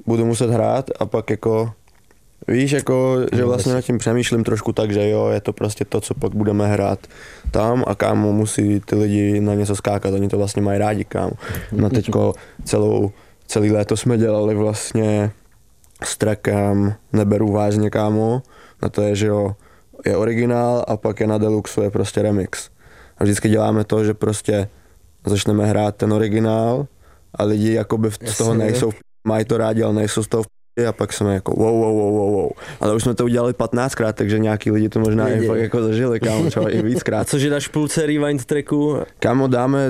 budu muset hrát a pak jako, víš, jako, že vlastně nad tím přemýšlím trošku tak, že jo, je to prostě to, co pak budeme hrát tam a kámo musí ty lidi na něco skákat, oni to vlastně mají rádi, kámo. No teďko celý léto jsme dělali vlastně s trackem Neberu vážně, kámo, na to je, že jo, je originál a pak je na deluxu je prostě remix. A vždycky děláme to, že prostě začneme hrát ten originál a lidi jakoby z toho nejsou, mají to rádi, ale nejsou z toho a pak jsme jako wow. Ale už jsme to udělali 15krát, takže nějaký lidi to možná i fakt jako zažili, kámo, třeba i víckrát. Cože dáš v půlce rewind tracku? Kámo, dáme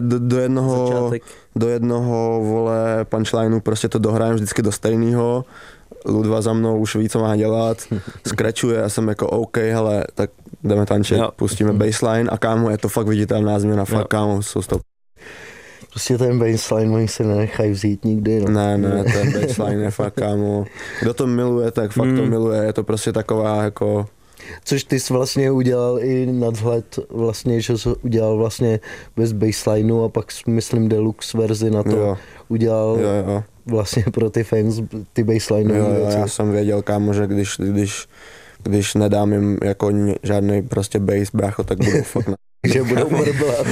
do jednoho vole punchlineu, prostě to dohrajeme vždycky do stejného. Ludva za mnou už ví, co má dělat, skračuje a jsem jako OK, hele, tak jdeme tančit, pustíme baseline a kámo, je to fakt viditelná změna, fakt kámo, jsou to. Prostě ten baseline oni se nenechají vzít nikdy. No. Ne, ten baseline je fakt, kámo. Kdo to miluje, tak fakt to miluje, je to prostě taková jako... Což ty jsi vlastně udělal i nadhled, vlastně, že jsi udělal vlastně bez baselineu a pak myslím deluxe verzi na to udělal vlastně pro ty fans ty baseline. Já jsem věděl, kámo, že když nedám jim jako žádný prostě bass, brácho, tak budou fakt že budou mrblat.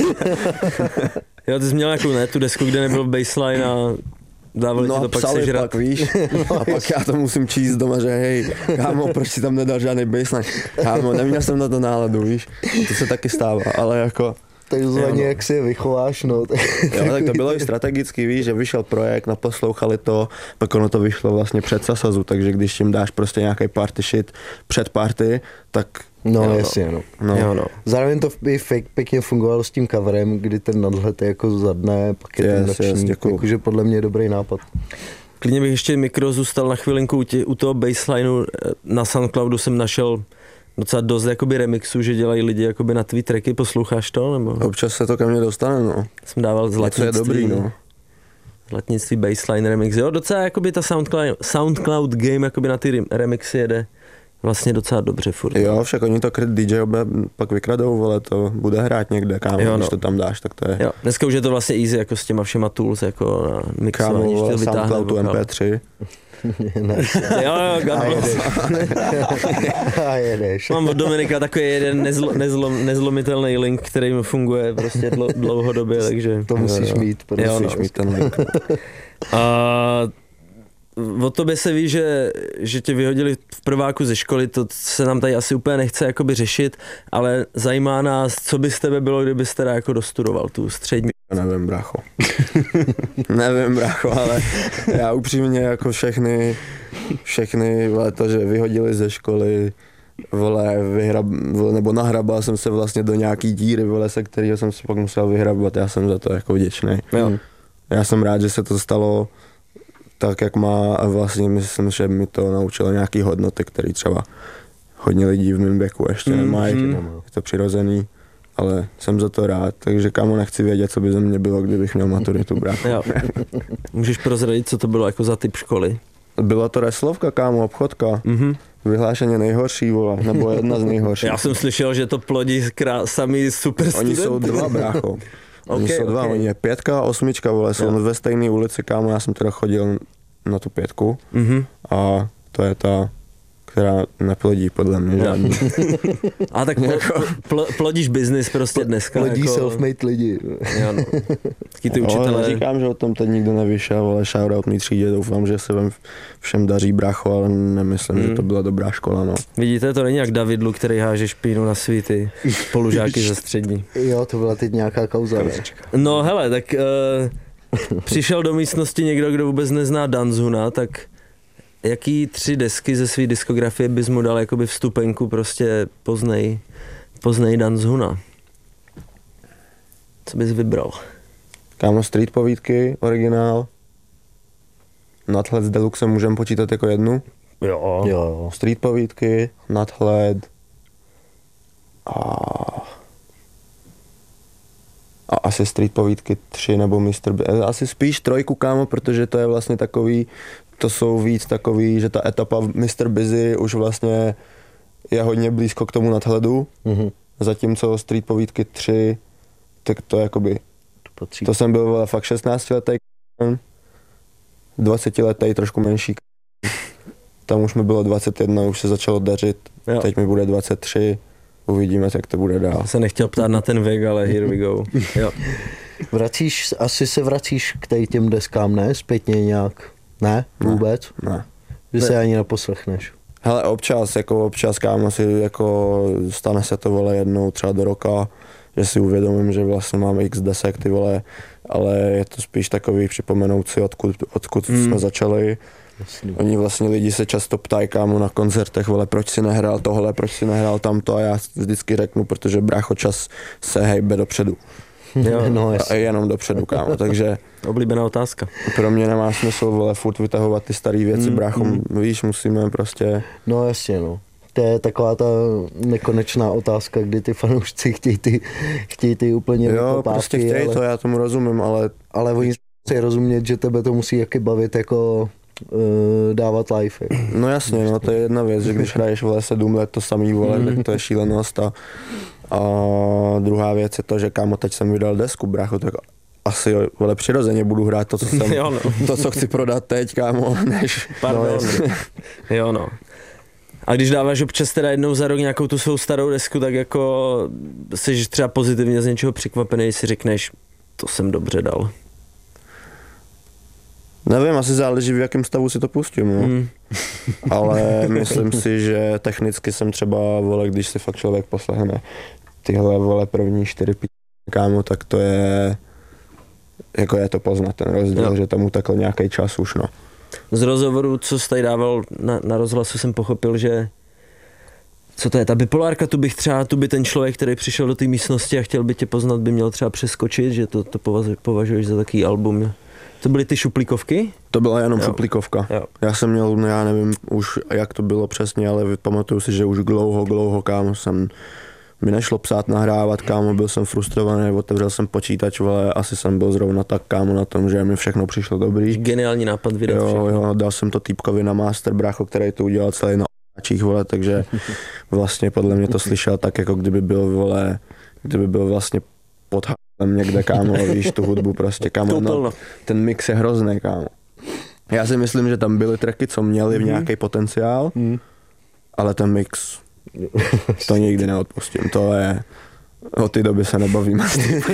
Jo, ty jsi měl nějakou tu desku, kde nebyl baseline a dávali ti to pak sežrat. Pak, víš, a pak já to musím číst doma, že hej, kámo, proč si tam nedal žádný baseline? Kámo, neměl jsem na to náladu, víš, to se taky stává, ale jako... Takzvaně, jak si je vychováš, no. Jo, tak to bylo i strategicky, víš, že vyšel projekt, naposlouchali to, pak ono to vyšlo vlastně před Sasazu, takže když jim dáš prostě nějaký party shit před party, tak... No jasně, no. Zároveň to pěkně fungovalo s tím coverem, kdy ten nadhled je jako zadné, pak je ten lepší, jakože podle mě je dobrý nápad. Klidně bych ještě mikro zůstal na chvilinku u toho baselineu. Na Soundcloudu jsem našel docela dost jakoby remixů, že dělají lidi jakoby na tvý tracky, posloucháš to? Nebo? Občas se to ke mně dostane, no. Jsem dával zlatnictví. To je dobrý, no. Zlatnictví baseline remix, jo, docela jakoby ta Soundcloud game jakoby na ty remixy jede vlastně docela dobře furt. Jo, však oni to DJ pak vykradou, vole, to bude hrát někde, kámo, jo, no. Když to tam dáš, tak to je. Jo, dneska už je to vlastně easy jako s těma všema tools, jako na mixování, kámo, vole, Soundcloudu MP3. Jo, a jedeš. Mám od Dominika takový jeden nezlomitelný link, který mi funguje prostě dlouhodobě, takže... To musíš mít, musíš mít ten link. A o tobě se ví, že tě vyhodili v prváku ze školy, to se nám tady asi úplně nechce jakoby řešit, ale zajímá nás, co by z tebe bylo, kdybyste teda jako dostudoval tu střední. Nevím, brácho. Nevím, brácho, ale já upřímně jako všechny to, že vyhodili ze školy, vole, nebo nahrabal jsem se vlastně do nějaký díry, vole, se kterého jsem si pak musel vyhrabat, já jsem za to jako vděčný. Já jsem rád, že se to stalo tak, jak má a vlastně myslím, že mi to naučilo nějaký hodnoty, které třeba hodně lidí v mém věku ještě nemají, je to přirozený. Ale jsem za to rád, takže kámo, nechci vědět, co by ze mě bylo, kdybych měl maturitu, brácho. Můžeš prozradit, co to bylo jako za typ školy? Byla to reslovka, kámo, obchodka. Vyhlášeně nejhorší, vole, nebo jedna z nejhorších. Já jsem slyšel, že to plodí samý super studenty. Oni jsou dva, brácho. Oni jsou dva, oni je 5 a 8, vole, jsou ve stejné ulici, kámo, já jsem teda chodil na tu 5 a to je ta, která neplodí podle mě žádný. A tak plodíš biznis prostě dneska. Plodí jako... self-made lidi. Jo, no. Taky ty učitelé. Říkám, že o tom teď nikdo nevyšel, ale shoutout mý třídě, doufám, že se vám všem daří, brácho, ale nemyslím, že to byla dobrá škola, no. Vidíte, to není jak Davidlu, který háže špínu na svý ty spolužáky ze střední. Jo, to byla teď nějaká kauza. No hele, tak přišel do místnosti někdo, kdo vůbec nezná Danzuna, tak jaký 3 desky ze své diskografie bys mu dal jakoby vstupenku, prostě poznej Danzuna? Co bys vybral? Kámo, Street povídky, originál. Nadhled s Deluxem můžeme počítat jako jednu? Jo. Street povídky, Nadhled a asi Street povídky 3 nebo Mr. Asi spíš 3, kámo, protože to je vlastně takový, to jsou víc takový, že ta etapa Mr. Busy už vlastně je hodně blízko k tomu nadhledu, zatímco Street povídky 3, tak to jakoby, to jsem byl fakt 16 letý, 20letý, trošku menší. Tam už mi bylo 21, už se začalo dařit, jo. Teď mi bude 23, uvidíme, jak to bude dál. Se nechtěl ptát na ten věk, ale here we go. Jo. Asi se vracíš k těm deskám, ne? Zpětně nějak? Ne? Vůbec? Ne. Že se ani neposlechneš? Hele, občas, kámo, si jako stane se to, vole, jednou třeba do roka, že si uvědomím, že vlastně mám x desek, ty vole, ale je to spíš takový připomenout si, odkud jsme začali. Jasný. Oni vlastně lidi se často ptají, kámo, na koncertech, vole, proč si nehrál tohle, proč si nehrál tamto, a já vždycky řeknu, protože brácho, čas se hejbe dopředu. Jo, no, a jenom dopředu, kámo, takže... Oblíbená otázka. Pro mě nemá smysl, vole, furt vytahovat ty staré věci, brácho, víš, musíme prostě... No jasně, no. To je taková ta nekonečná otázka, kdy ty fanoušci chtějí ty úplně jo, prostě chtějí to, já tomu rozumím, ale... Ale oni si rozumět, že tebe to musí jaký bavit jako dávat live. No jasně, no to je jedna věc, že když hraješ, vole, 7 let to samý, vole, tak to je šílenost a druhá věc je to, že kámo, teď jsem vydal desku, brácho, tak asi, vole, přirozeně budu hrát to, co jsem, jo, no. To, co chci prodat teď, kámo, než... Pardon. No, jo, no. A když dáváš občas teda jednou za rok nějakou tu svou starou desku, tak jako jsi třeba pozitivně z něčeho překvapený, si řekneš, to jsem dobře dal. Nevím, asi záleží, v jakém stavu si to pustím, no. Ale myslím si, že technicky jsem třeba, vole, když si fakt člověk poslechne tyhle, vole, první 4 kámo, tak to je, jako je to poznat ten rozdíl, jo. Že tomu takhle nějaký čas už, no. Z rozhovoru, co jsi tady dával na rozhlasu, jsem pochopil, že co to je, ta bipolárka, tu by ten člověk, který přišel do té místnosti a chtěl by tě poznat, by měl třeba přeskočit, že to považuješ za takový album. To byly ty šuplíkovky? To byla jenom šuplíkovka. Jo. Já jsem měl, já nevím už jak to bylo přesně, ale pamatuju si, že už dlouho, kámo, mi nešlo psát, nahrávat, kámo, byl jsem frustrovaný, otevřel jsem počítač, vole, asi jsem byl zrovna tak, kámo, na tom, že mi všechno přišlo dobrý. Geniální nápad vydat všechno. Jo, dal jsem to týpkovi na master, brácho, který to udělal celý na očích, vole, takže vlastně podle mě to slyšel tak, jako kdyby byl vlastně pod někde, kámo, víš, tu hudbu prostě, kámo, no, ten mix je hrozný, kámo. Já si myslím, že tam byly tracky, co měly v nějaký potenciál, ale ten mix, to nikdy neodpustím, to je, od té doby se nebavíme.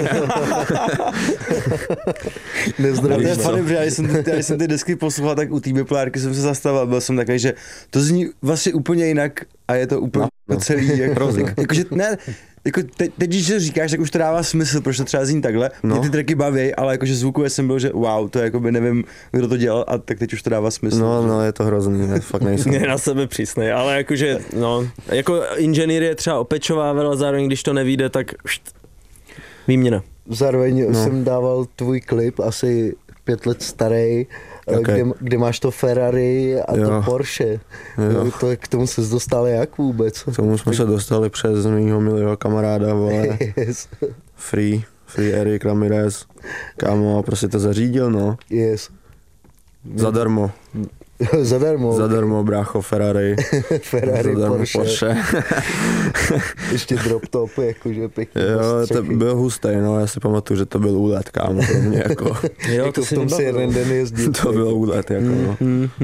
Nezdravím. Já jsem ty desky poslouchal, tak u té bipolárky jsem se zastavil, byl jsem takový, že to zní vlastně úplně jinak a je to úplně celý, jakože ne, jako teď, když to říkáš, tak už to dává smysl, proč to třeba zní takhle. Mě ty tracky baví, ale jakože zvukově jsem byl, že wow, to jakoby nevím, kdo to dělal, a tak teď už to dává smysl. No, je to hrozný, ne, fakt nejsem. Je na sebe přísnej, ale jakože, no, jako inženýr je třeba opečovával, ale zároveň, když to nevíde, tak výměna. Zároveň jsem dával tvůj klip, asi 5 let starý, kde máš to Ferrari a to Porsche. To, k tomu se dostal jak vůbec? K tomu jsme se dostali přes mýho milého kamaráda, vole. Yes. Free Eric Ramirez. Kámo, prostě to zařídil, no. Yes. Zadarmo. Zadarmo, brácho, Ferrari. Zadarmo, Porsche. Ještě drop top, jakože pěkný. Jo, to byl hustý, no, já si pamatuju, že to byl úlet, kámo, pro mě, jako. Jo, jako v tom si jeden den jezdil. To byl úlet, jako, no.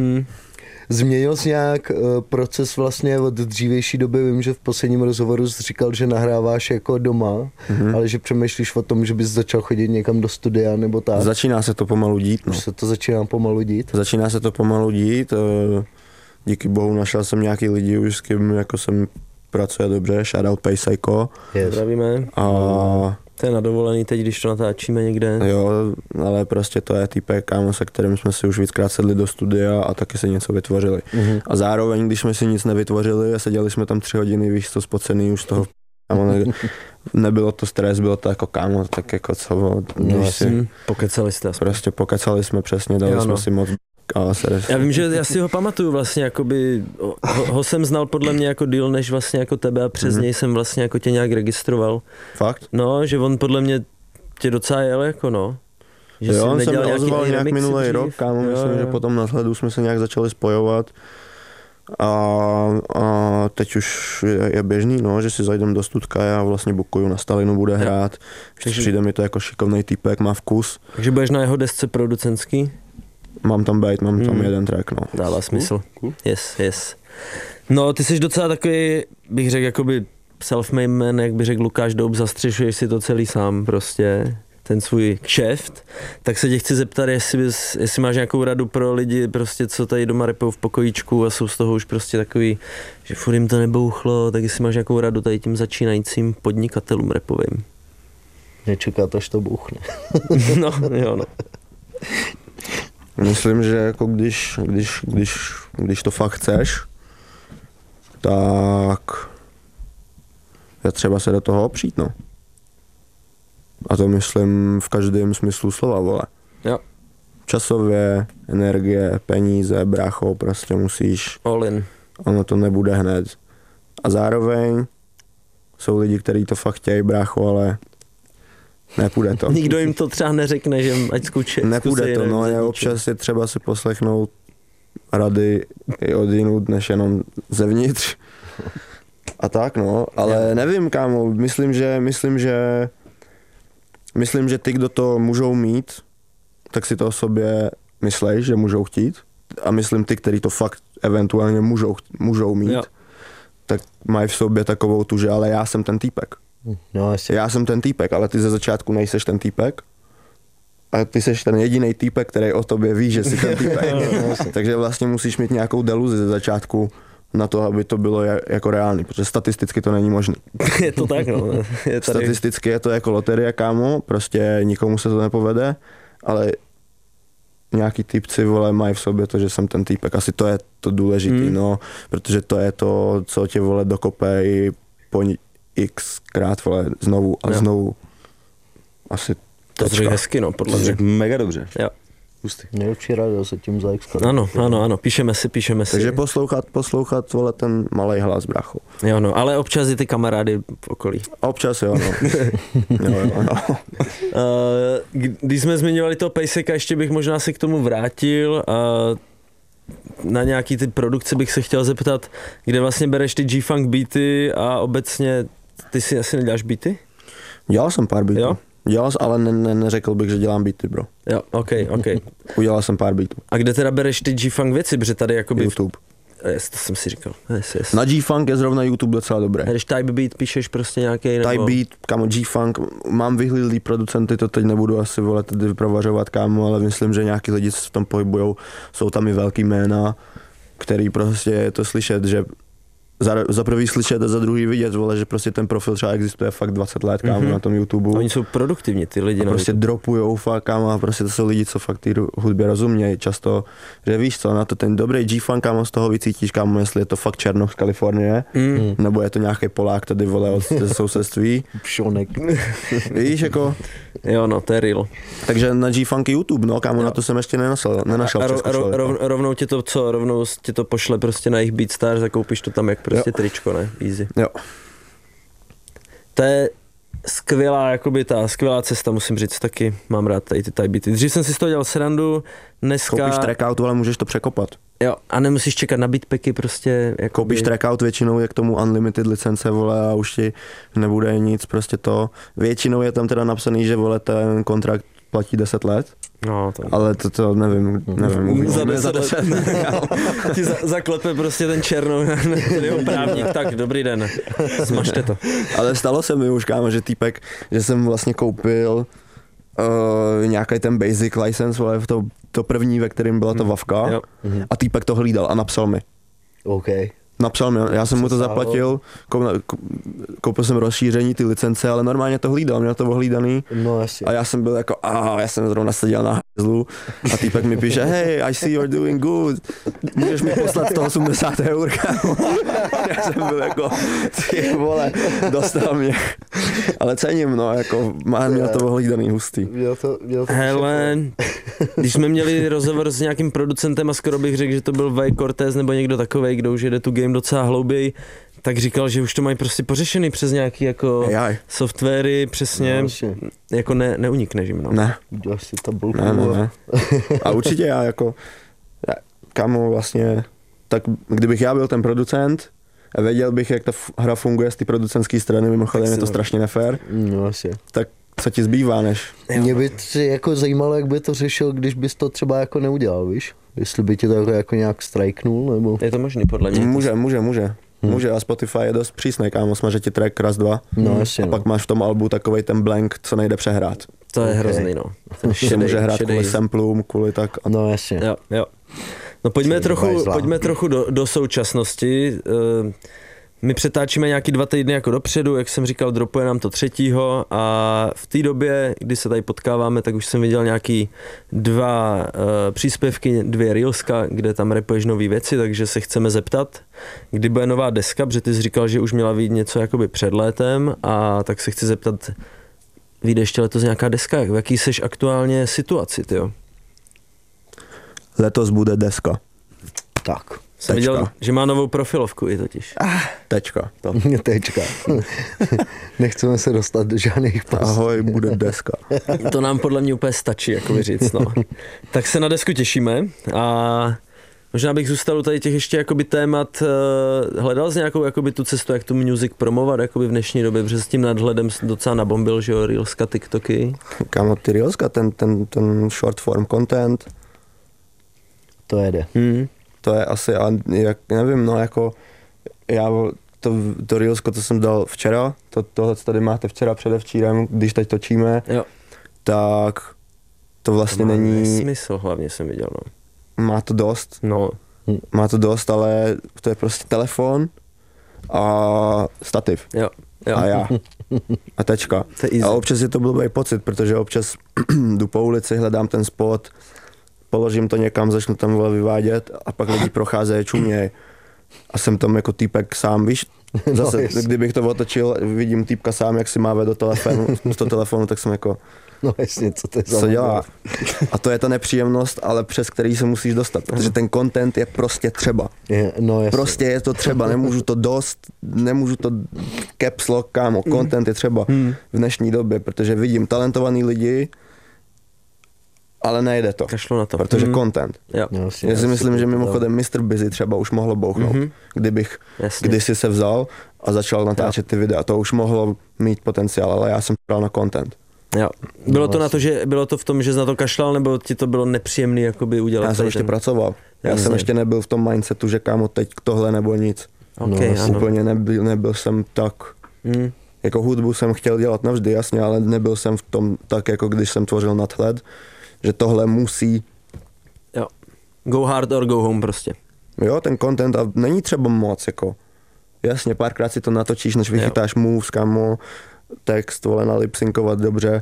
Změnil jsi nějak proces vlastně od dřívější doby? Vím, že v posledním rozhovoru jsi říkal, že nahráváš jako doma, ale že přemýšlíš o tom, že bys začal chodit někam do studia nebo tak. Začíná se to pomalu dít, no. Už se to začíná pomalu dít? Začíná se to pomalu dít. Díky bohu našel jsem nějaký lidi už, s kým jako jsem pracuje dobře, shoutout Pay Psycho. Yes. Zdravíme. To je na dovolený teď, když to natáčíme někde. Jo, ale prostě to je týpek, kámo, se kterým jsme si už víckrát sedli do studia a taky si něco vytvořili. A zároveň, když jsme si nic nevytvořili a seděli jsme tam 3 hodiny, víš co, spocený už z toho, kámo, nebylo to stres, bylo to jako, kámo, tak jako co, pokecali jste. Prostě pokecali jsme přesně, dali jsme si moc. Já vím, že já si ho pamatuju vlastně, jakoby, ho jsem znal podle mě jako díl než vlastně jako tebe a přes něj jsem vlastně jako tě nějak registroval. Fakt? No, že on podle mě tě docela jel jako no. Že jo, on se mi ozval nějak minulý rok, kámo, myslím, že potom na Vzhledu jsme se nějak začali spojovat a teď už je běžný, no, že si zajdem do studka, já vlastně bukuju na Stalinu, bude hrát, přijde mi to jako šikovnej týpek, má vkus. Takže budeš na jeho desce producentský? Mám tam jeden track, no. Dává smysl. Yes. No, ty jsi docela takový, bych řekl, jakoby self-made man, jak by řekl Lukáš Doub, zastřešuješ si to celý sám prostě, ten svůj kšeft. Tak se tě chci zeptat, jestli máš nějakou radu pro lidi, prostě, co tady doma rapujou v pokojíčku a jsou z toho už prostě takový, že furt jim to nebouchlo, tak jestli máš nějakou radu tady tím začínajícím podnikatelům rapovým. Nečekat, až to bouchne. No, jo, no. Myslím, že jako když to fakt chceš, tak je třeba se do toho opřít, no. A to myslím v každém smyslu slova, vole. Jo. Časově, energie, peníze, brácho, prostě musíš. All in. Ono to nebude hned. A zároveň jsou lidi, kteří to fakt chtějí, brácho, ale nepůjde to. Nikdo jim to třeba neřekne, že ať zkučí. Nepůjde to, no je občas je třeba si poslechnout rady i od jinut, než jenom zevnitř. A tak, no, ale nevím, kámo, myslím, že ty, kdo to můžou mít, tak si to o sobě myslej, že můžou chtít. A myslím ty, kteří to fakt eventuálně můžou mít, jo. Tak mají v sobě takovou tu, že ale já jsem ten týpek. No, já jsem ten týpek, ale ty ze začátku nejseš ten týpek. A ty seš ten jediný týpek, který o tobě ví, že jsi ten týpek. Takže vlastně musíš mít nějakou deluzi ze začátku na to, aby to bylo jako reálný, protože statisticky to není možný. Je to tak, no. Statisticky je to jako loterie, kámo, prostě nikomu se to nepovede, ale nějaký typci, vole, mají v sobě to, že jsem ten týpek. Asi to je to důležitý, no, protože to je to, co tě, vole, dokope i po xkrát, vole, znovu a znovu. Asi to řekl hezky, no, podle mě. Mega dobře. Jo. Nejlepší rada se tím za X. Ano, píšeme si. Takže poslouchat, vole, ten malej hlas, brácho. Jo, no, ale občas i ty kamarády v okolí. Občas, jo, no. jo. Když jsme zmiňovali toho Pejseka, ještě bych možná se k tomu vrátil. Na nějaký ty produkce bych se chtěl zeptat, kde vlastně bereš ty G-Funk beaty a obecně, ty si asi neděláš beaty? Dělal jsem pár beatů. Jo? Dělal jsem, ale neřekl bych, že dělám beaty, bro. Jo, ok. Udělal jsem pár beatů. A kde teda bereš ty G-Funk věci, protože tady jakoby... YouTube. To jsem si říkal. Yes. Na G-Funk je zrovna YouTube docela dobré. A když type beat píšeš prostě nějaký nebo... Type beat, kámo, G-Funk, mám vyhlídlý producenty, to teď nebudu asi, vole, tedy vyprovařovat, kámo, ale myslím, že nějaký lidi se v tom pohybujou, jsou tam i velký jména, který prostě je to slyšet, že za prvý slyšet a za druhý vidět, vole, že prostě ten profil třeba existuje fakt 20 let, kámo, na tom YouTube. Oni jsou produktivní, ty lidi. Prostě dropujou fakt, kámo, a prostě to jsou lidi, co fakt ty hudbě rozumějí často, že víš co, na to ten dobrý G-Funk, kámo, z toho vycítíš, kámo, jestli je to fakt Černoch z Kalifornie, nebo je to nějaký Polák tady, vole, od sousedství. Pšonek. Víš, jako... Jo, no, to je real. Takže na G-Funk YouTube, no, kámo, na to jsem ještě nenašel rovnou tě to pošle prostě na jejich BeatStars a koupíš to tam jak prostě tričko, ne? Easy. Jo. To je skvělá cesta, musím říct, taky mám rád tady ty type beaty. Dřív jsem si z toho dělal srandu, dneska... Koupíš trackout, ale můžeš to překopat. Jo, a nemusíš čekat na beatpacky prostě. Jakoby... Koupíš trackout, většinou je k tomu unlimited licence, vole, a už ti nebude nic, prostě to. Většinou je tam teda napsaný, že, vole, ten kontrakt platí 10 let. No, ale to nevím. Za 10 ti zaklepe prostě ten Černou, jeho právník, tak dobrý den, smažte to. Ale stalo se mi už, kámo, že týpek, že jsem vlastně koupil nějaký ten basic license, vole, to první, ve kterém byla to Vavka, a týpek to hlídal a napsal mi. OK. Napsal mi, já jsem mu to zaplatil, koupil jsem rozšíření ty licence, ale normálně to hlídal, měl to ohlídaný. No, jasně. A já jsem byl jako, já jsem zrovna seděl na hezlu a týpek mi píše, hey, I see you're doing good, můžeš mi poslat 180 eur, kámo. Já jsem byl jako, ty vole, dostal mě. Ale cením, no, jako, měl to ohlídaný hustý. Hele, když jsme měli rozhovor s nějakým producentem a skoro bych řekl, že to byl Vai Cortez nebo někdo takovej, kdo už jede tu game docela hlouběji, tak říkal, že už to mají prostě pořešený přes nějaký jako softwary, přesně, no, jako neunikneš jim, no. Ne. Uděláš si tabulku. Ne. A určitě kámo, vlastně, tak kdybych já byl ten producent a věděl bych, jak ta hra funguje z té producentské strany, mimochodem je to strašně nefér, no, asi. co ti zbývá, než... Mě by jako zajímalo, jak by to řešil, když bys to třeba jako neudělal, víš? Jestli by ti to jako nějak strajknul, nebo... Je to možný podle mě. Může a Spotify je dost přísnej, kámo, smaže ti track raz, dva. No, jasně, a pak máš v tom albu takovej ten blank, co nejde přehrát. To je hrozný, no. Ten může hrát kvůli samplům, kvůli tak. No jasně. Jo. No pojďme trochu do současnosti. My přetáčíme nějaký 2 týdny jako dopředu, jak jsem říkal, dropuje nám to 3. a v té době, kdy se tady potkáváme, tak už jsem viděl nějaký 2 příspěvky, 2 reelska, kde tam rapuješ nový věci, takže se chceme zeptat, kdy bude nová deska, protože ty jsi říkal, že už měla vyjít něco jakoby před létem, a tak se chci zeptat, vyjde ještě letos nějaká deska, v jaký seš aktuálně situaci, tyjo? Letos bude deska. Tak. Jsem viděl, že má novou profilovku i totiž. Tečka. To. Tečka. Nechceme se dostat do žádných pasů. Ahoj, bude deska. To nám podle mě úplně stačí, jako říct, no. Tak se na desku těšíme a možná bych zůstal u tady těch ještě jakoby témat. Hledal jsi nějakou jakoby tu cestu, jak tu music promovat jakoby v dnešní době, protože s tím nadhledem docela nabombil, že jo, reelska, TikToky. Kámo, ty reelska, ten short form content. To jede. To je asi, jak, nevím, no jako, já to reelsko, to jsem dal včera, tohle tady máte včera, předevčírem, když teď točíme, jo. Tak to vlastně to má není... smysl, hlavně jsem viděl, no. Má to dost. No. Má to dost, ale to je prostě telefon a stativ. Jo. A já. A tečka. A občas je to blbý pocit, protože občas jdu po ulici, hledám ten spot, položím to někam, začnu tam vyvádět a pak lidi procházejí, čuměj. A jsem tam jako týpek sám, víš? Zase, kdybych to otočil, vidím týpka sám, jak si máve do telefonu, tak jsem jako... No jasně, co dělá? A to je ta nepříjemnost, ale přes který se musíš dostat, protože ten content je prostě třeba. Prostě je to třeba, nemůžu to caps lock, kámo, content je třeba v dnešní době, protože vidím talentovaný lidi, ale nejde to, kašlu na to. Protože content. Já si myslím, že mimochodem Mr. Busy třeba už mohlo bouchnout, kdybych kdysi se vzal a začal natáčet ty videa, to už mohlo mít potenciál, ale já jsem bral na content. Jo. Bylo to v tom, že jsi na to kašlal, nebo ti to bylo nepříjemný jakoby udělat? Já jsem ještě pracoval. Já jsem ještě nebyl v tom mindsetu, že kámo teď tohle nebo nic. Úplně nebyl jsem tak. Jako hudbu jsem chtěl dělat navždy, jasně, ale nebyl jsem v tom tak, jako když jsem tvořil Nadhled, že tohle musí. Jo. Go hard or go home prostě. Jo, ten content a není třeba moc, jako. Jasně, párkrát si to natočíš, než vychytáš moves, kámo, text, vole, nalipsynkovat dobře,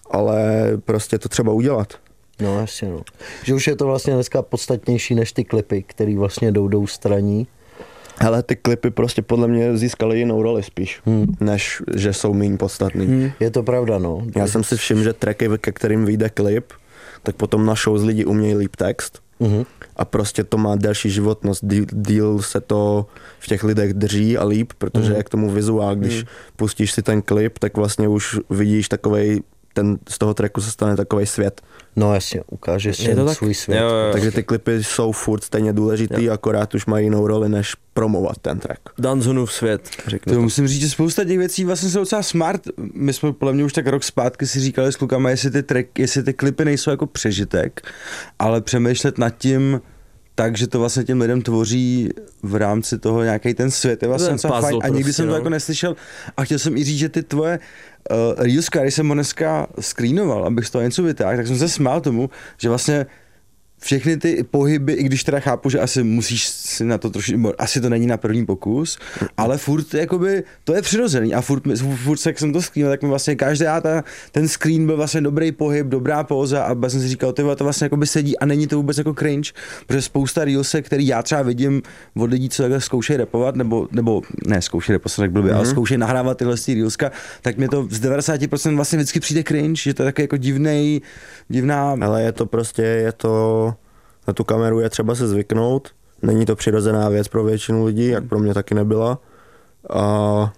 ale prostě to třeba udělat. No jasně, no. Že už je to vlastně dneska podstatnější než ty klipy, který vlastně jdou straní. Ale ty klipy prostě podle mě získaly jinou roli spíš, než že jsou méně podstatný. Je to pravda, no. Já jsem si všiml, že tracky, ke kterým vyjde klip, tak potom na show z lidi umějí líp text a prostě to má delší životnost, díl se to v těch lidech drží a líp, protože jak tomu vizuál, když pustíš si ten klip, tak vlastně už vidíš takovej, z toho tracku se stane takovej svět. No jasně, ukážeš svůj svět. Jo. Takže ty klipy jsou furt stejně důležitý, akorát už mají jinou roli, než promovat ten track. Danzunův svět, řeknu to. Musím říct, že spousta těch věcí vlastně jsou docela smart. My jsme podle mě už tak rok zpátky si říkali s klukama, jestli ty klipy nejsou jako přežitek, ale přemýšlet nad tím, takže to vlastně těm lidem tvoří v rámci toho nějaký ten svět. Je vlastně fajn. A nikdy prostě, jsem to jako neslyšel a chtěl jsem i říct, že ty tvoje reelska, když jsem ho dneska screenoval, abych z toho něco vytáhl, tak jsem se smál tomu, že vlastně všechny ty pohyby, i když teda chápu, že asi musíš si na to trošku, asi to není na první pokus, ale furt jakoby, to je přirozený a furt jak jsem to screenil, tak mi vlastně ten screen byl vlastně dobrý pohyb, dobrá póza a jsem si říkal, to vlastně jakoby sedí a není to vůbec jako cringe, protože spousta reelsek, který já třeba vidím od lidí, co takhle zkoušejí rapovat, nebo ne zkoušejí rapovat, tak blbě, ale zkoušejí nahrávat tyhle reelska, tak mě to z 90% vlastně vždycky přijde cringe, že to je taky jako divná... Ale je to prostě, na tu kameru je třeba se zvyknout, není to přirozená věc pro většinu lidí, jak pro mě taky nebyla. A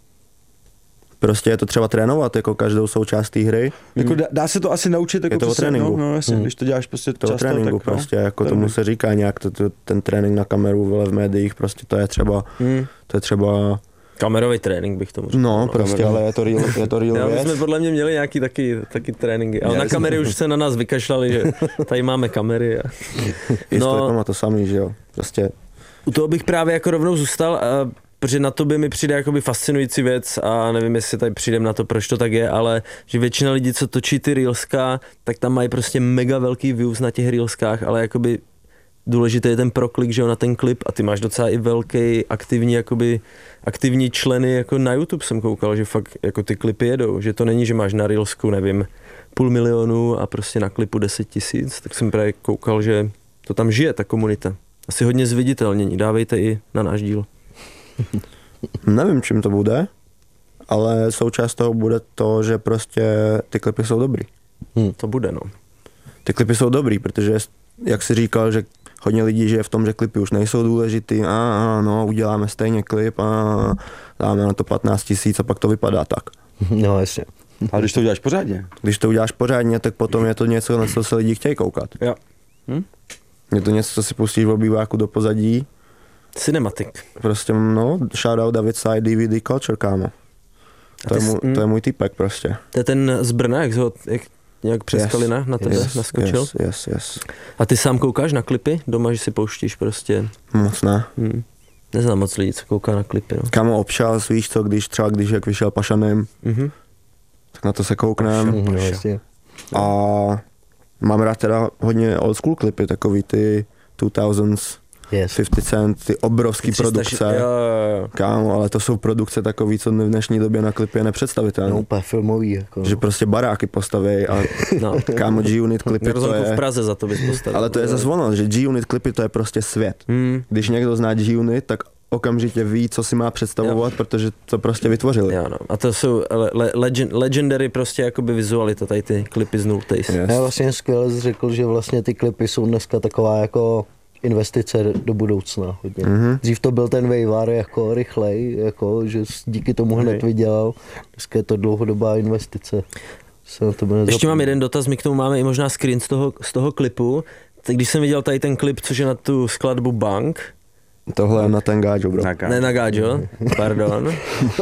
prostě je to třeba trénovat, jako každou součást té hry. Jako dá se to asi naučit, jako je to o tréninku. No, jasně, když to děláš prostě často, tréninku tak, prostě, jako tomu se říká nějak, ten trénink na kameru, vole, v médiích, prostě to je třeba, Kamerový trénink bych tomu řekl. No, prostě, ale je to real Já, věc. my jsme podle mě měli nějaký taky tréninky, ale na kamery už se na nás vykašlali, že tady máme kamery. A... I s klipama to samý, že jo, prostě. U toho bych právě jako rovnou zůstal, protože na to by mi přijde jakoby fascinující věc a nevím, jestli tady přijdem na to, proč to tak je, ale že většina lidí, co točí ty reelska, tak tam mají prostě mega velký views na těch reelskách, ale jakoby důležitý je ten proklik, že jo, na ten klip a ty máš docela i velký aktivní členy jako na YouTube jsem koukal, že fakt jako ty klipy jedou, že to není, že máš na reelsku, nevím, 500 000 a prostě na klipu 10 000, tak jsem právě koukal, že to tam žije, ta komunita. Asi hodně zviditelnění, dávejte i na náš díl. Nevím, čím to bude, ale součást toho bude to, že prostě ty klipy jsou dobrý. To bude, no. Ty klipy jsou dobrý, protože jak jsi říkal, že hodně lidí žije v tom, že klipy už nejsou důležitý, no, uděláme stejně klip a dáme na to 15 000 a pak to vypadá tak. No jasně. A když to uděláš pořádně? Když to uděláš pořádně, tak potom je to něco, na co se lidi chtějí koukat. Jo. Je to něco, co si pustíš v obýváku do pozadí. Cinematic. Prostě, no, shoutout David Side DVD Culture, kámo. To je můj typek prostě. To je ten z Brna, jak nějak přes Kalina na tebe naskočil? Yes. A ty sám koukáš na klipy doma, že si pouštíš prostě? Moc ne. Neznám moc lidí, co kouká na klipy, no. Kámo, občas, víš co, když jak vyšel Pašanem, tak na to se kouknem. A mám rád teda hodně old school klipy, takový ty 2000s, 50 Cent, ty obrovský produkce. Jo. Kámo, ale to jsou produkce takový, co v dnešní době na klipy je nepředstavitelné. No, úplně filmový. Jako. Že prostě baráky postaví a kámo, G-Unit klipy to je... v Praze za to bys postavil. Ale to je zase ono, že G-Unit klipy to je prostě svět. Když někdo zná G-Unit, tak okamžitě ví, co si má představovat, protože to prostě vytvořili. Jo, no. A to jsou legendary prostě jakoby vizualita, tady ty klipy z Nultays. Yes. Já vlastně skvěle řekl, že vlastně ty klipy jsou dneska taková jako investice do budoucna hodně. Dřív to byl ten vejvar jako rychlej, jako, že díky tomu hned vydělal. Dneska je to dlouhodobá investice. Ještě mám jeden dotaz, my k tomu máme i možná screen z toho klipu. Tak když jsem viděl tady ten klip, což je na tu skladbu Bank. Tohle je na ten gáčo, bro. Ne na gáčo, pardon.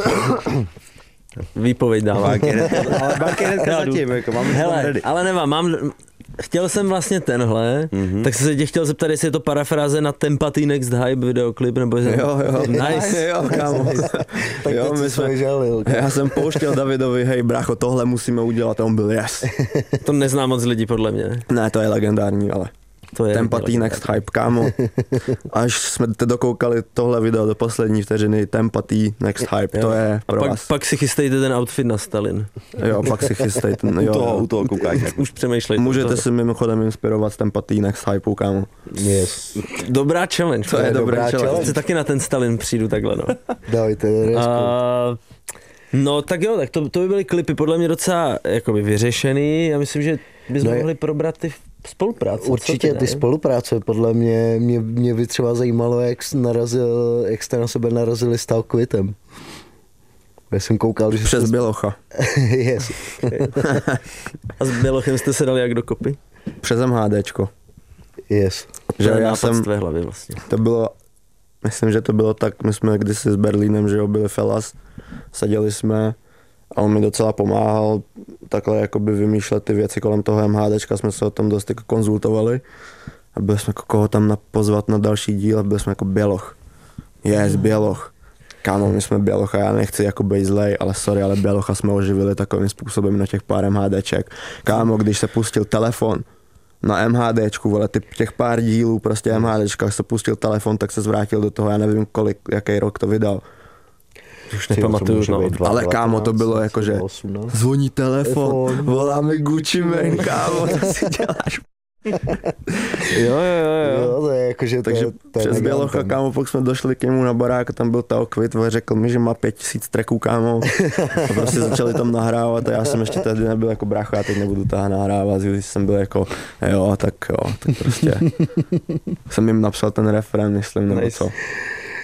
Výpověď dávám. Ale Bank je hnedka zatím, jako mám ready. Ale nemám, chtěl jsem vlastně tenhle, tak jsem se tě chtěl zeptat, jestli je to parafráze na Tempatý Next Hype videoklip, nebo Jo. Nice. Jo, kámo. Tak jo, my jsme žalil. Já jsem pouštěl Davidovi, hej brácho, tohle musíme udělat a on byl yes. To nezná moc lidí podle mě. Ne, to je legendární, ale Tempatý Next Hype, kámo. Až jsme dokoukali tohle video do poslední vteřiny, Tempatý Next Hype, to je pro vás. Pak si chystejte ten outfit na Stalin. Jo, pak si chystejte. U toho koukáte. Už přemýšlejte. Můžete si mimochodem inspirovat z Tempatý Next Hype, kámo. Yes. Dobrá challenge. To je dobrá challenge. Chci taky na ten Stalin přijdu takhle, no. Dávajte, no tak jo, tak to by byly klipy podle mě docela jakoby vyřešený. Já myslím, že bychom mohli probrat ty spolupráce. Určitě ty spolupráce, podle mě by třeba zajímalo, jak jste na sebe narazili s Talkvitem. Já jsem koukal, že přes Bělocha. Yes. A s Bělochem jste se dali jak dokopy? Přes MHDčko. Yes. Že já jsem v tvé hlavě vlastně. To bylo, myslím, že to bylo tak, my jsme kdysi s Berlínem, že jo, byli felas, seděli jsme a on mi docela pomáhal takhle jakoby vymýšlet ty věci kolem toho MHDčka, jsme se o tom dost jako konzultovali a byli jsme jako koho tam pozvat na další díl a byli jsme jako Běloch. Běloch. Kámo, my jsme Bělocha, já nechci jako být zlej, ale sorry, ale Bělocha jsme oživili takovým způsobem na těch pár MHDček. Kámo, když se pustil telefon na MHDčku, vole, těch pár dílů prostě MHDčka, se pustil telefon, tak se zvrátil do toho, já nevím jaký rok to vydal. Už nepamatuju, ale kámo, to bylo jako, že zvoní telefon, voláme Gucci Mane, kámo, to si děláš. Jo. To je jako, že takže to je přes Bělocha, kámo, pak jsme došli k němu na barák a tam byl Talkvit a řekl mi, že má 5000 tracků, kámo. A prostě začali tam nahrávat a já jsem ještě tehdy nebyl jako brácho, já teď nebudu toho nahrávat, když jsem byl jako tak prostě jsem jim napsal ten refrén, myslím, nebo co.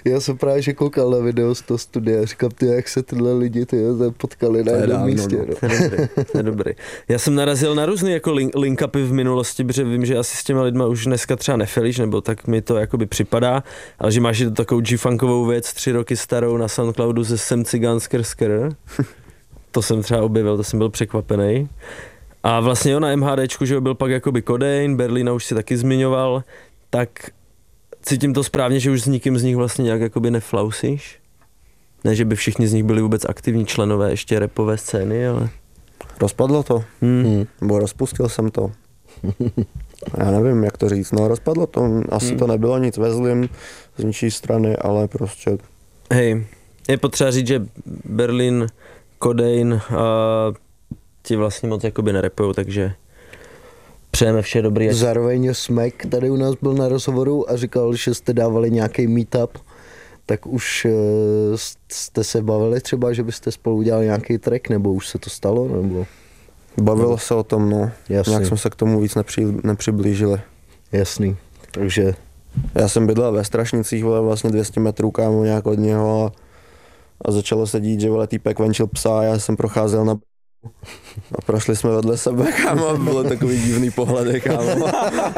Já jsem právě že koukal na video z toho studia a říkám, ty, jak se tyhle lidi potkali na jednom místě. No. To je dobrý. Já jsem narazil na různý jako link-upy v minulosti, protože vím, že asi s těma lidma už dneska třeba nefelíš, nebo tak mi to jakoby připadá, ale že máš takovou G-funkovou věc 3 roky starou na Soundcloudu ze Sem Cigánsker Skr. To jsem třeba objevil, to jsem byl překvapený. A vlastně jo, na MHDčku, že byl pak jakoby Codain, Berlína už si taky zmiňoval, tak cítím to správně, že už s nikým z nich vlastně nějak jakoby neflausíš? Ne, že by všichni z nich byli vůbec aktivní členové ještě rapové scény, ale... Rozpadlo to, nebo rozpustil jsem to. Já nevím, jak to říct, no rozpadlo to, asi to nebylo nic ve zlým z ničí strany, ale prostě... Hej, je potřeba říct, že Berlín, Codain ti vlastně moc jakoby nerapujou, takže přejeme vše dobrý. Zároveň Smek tady u nás byl na rozhovoru a říkal, že jste dávali nějaký meetup, tak už jste se bavili třeba, že byste spolu udělali nějaký track, nebo už se to stalo, nebo? Bavilo se o tom, no. Jasný. Nějak jsme se k tomu víc nepřiblížili. Jasný, takže... Já jsem bydlel ve Strašnicích, vole, vlastně 200 metrů kámo nějak od něho a začalo se dít, že vole týpek venčil psa a já jsem procházel na a prošli jsme vedle sebe, kámo, a bylo takový divný pohledy, kámo.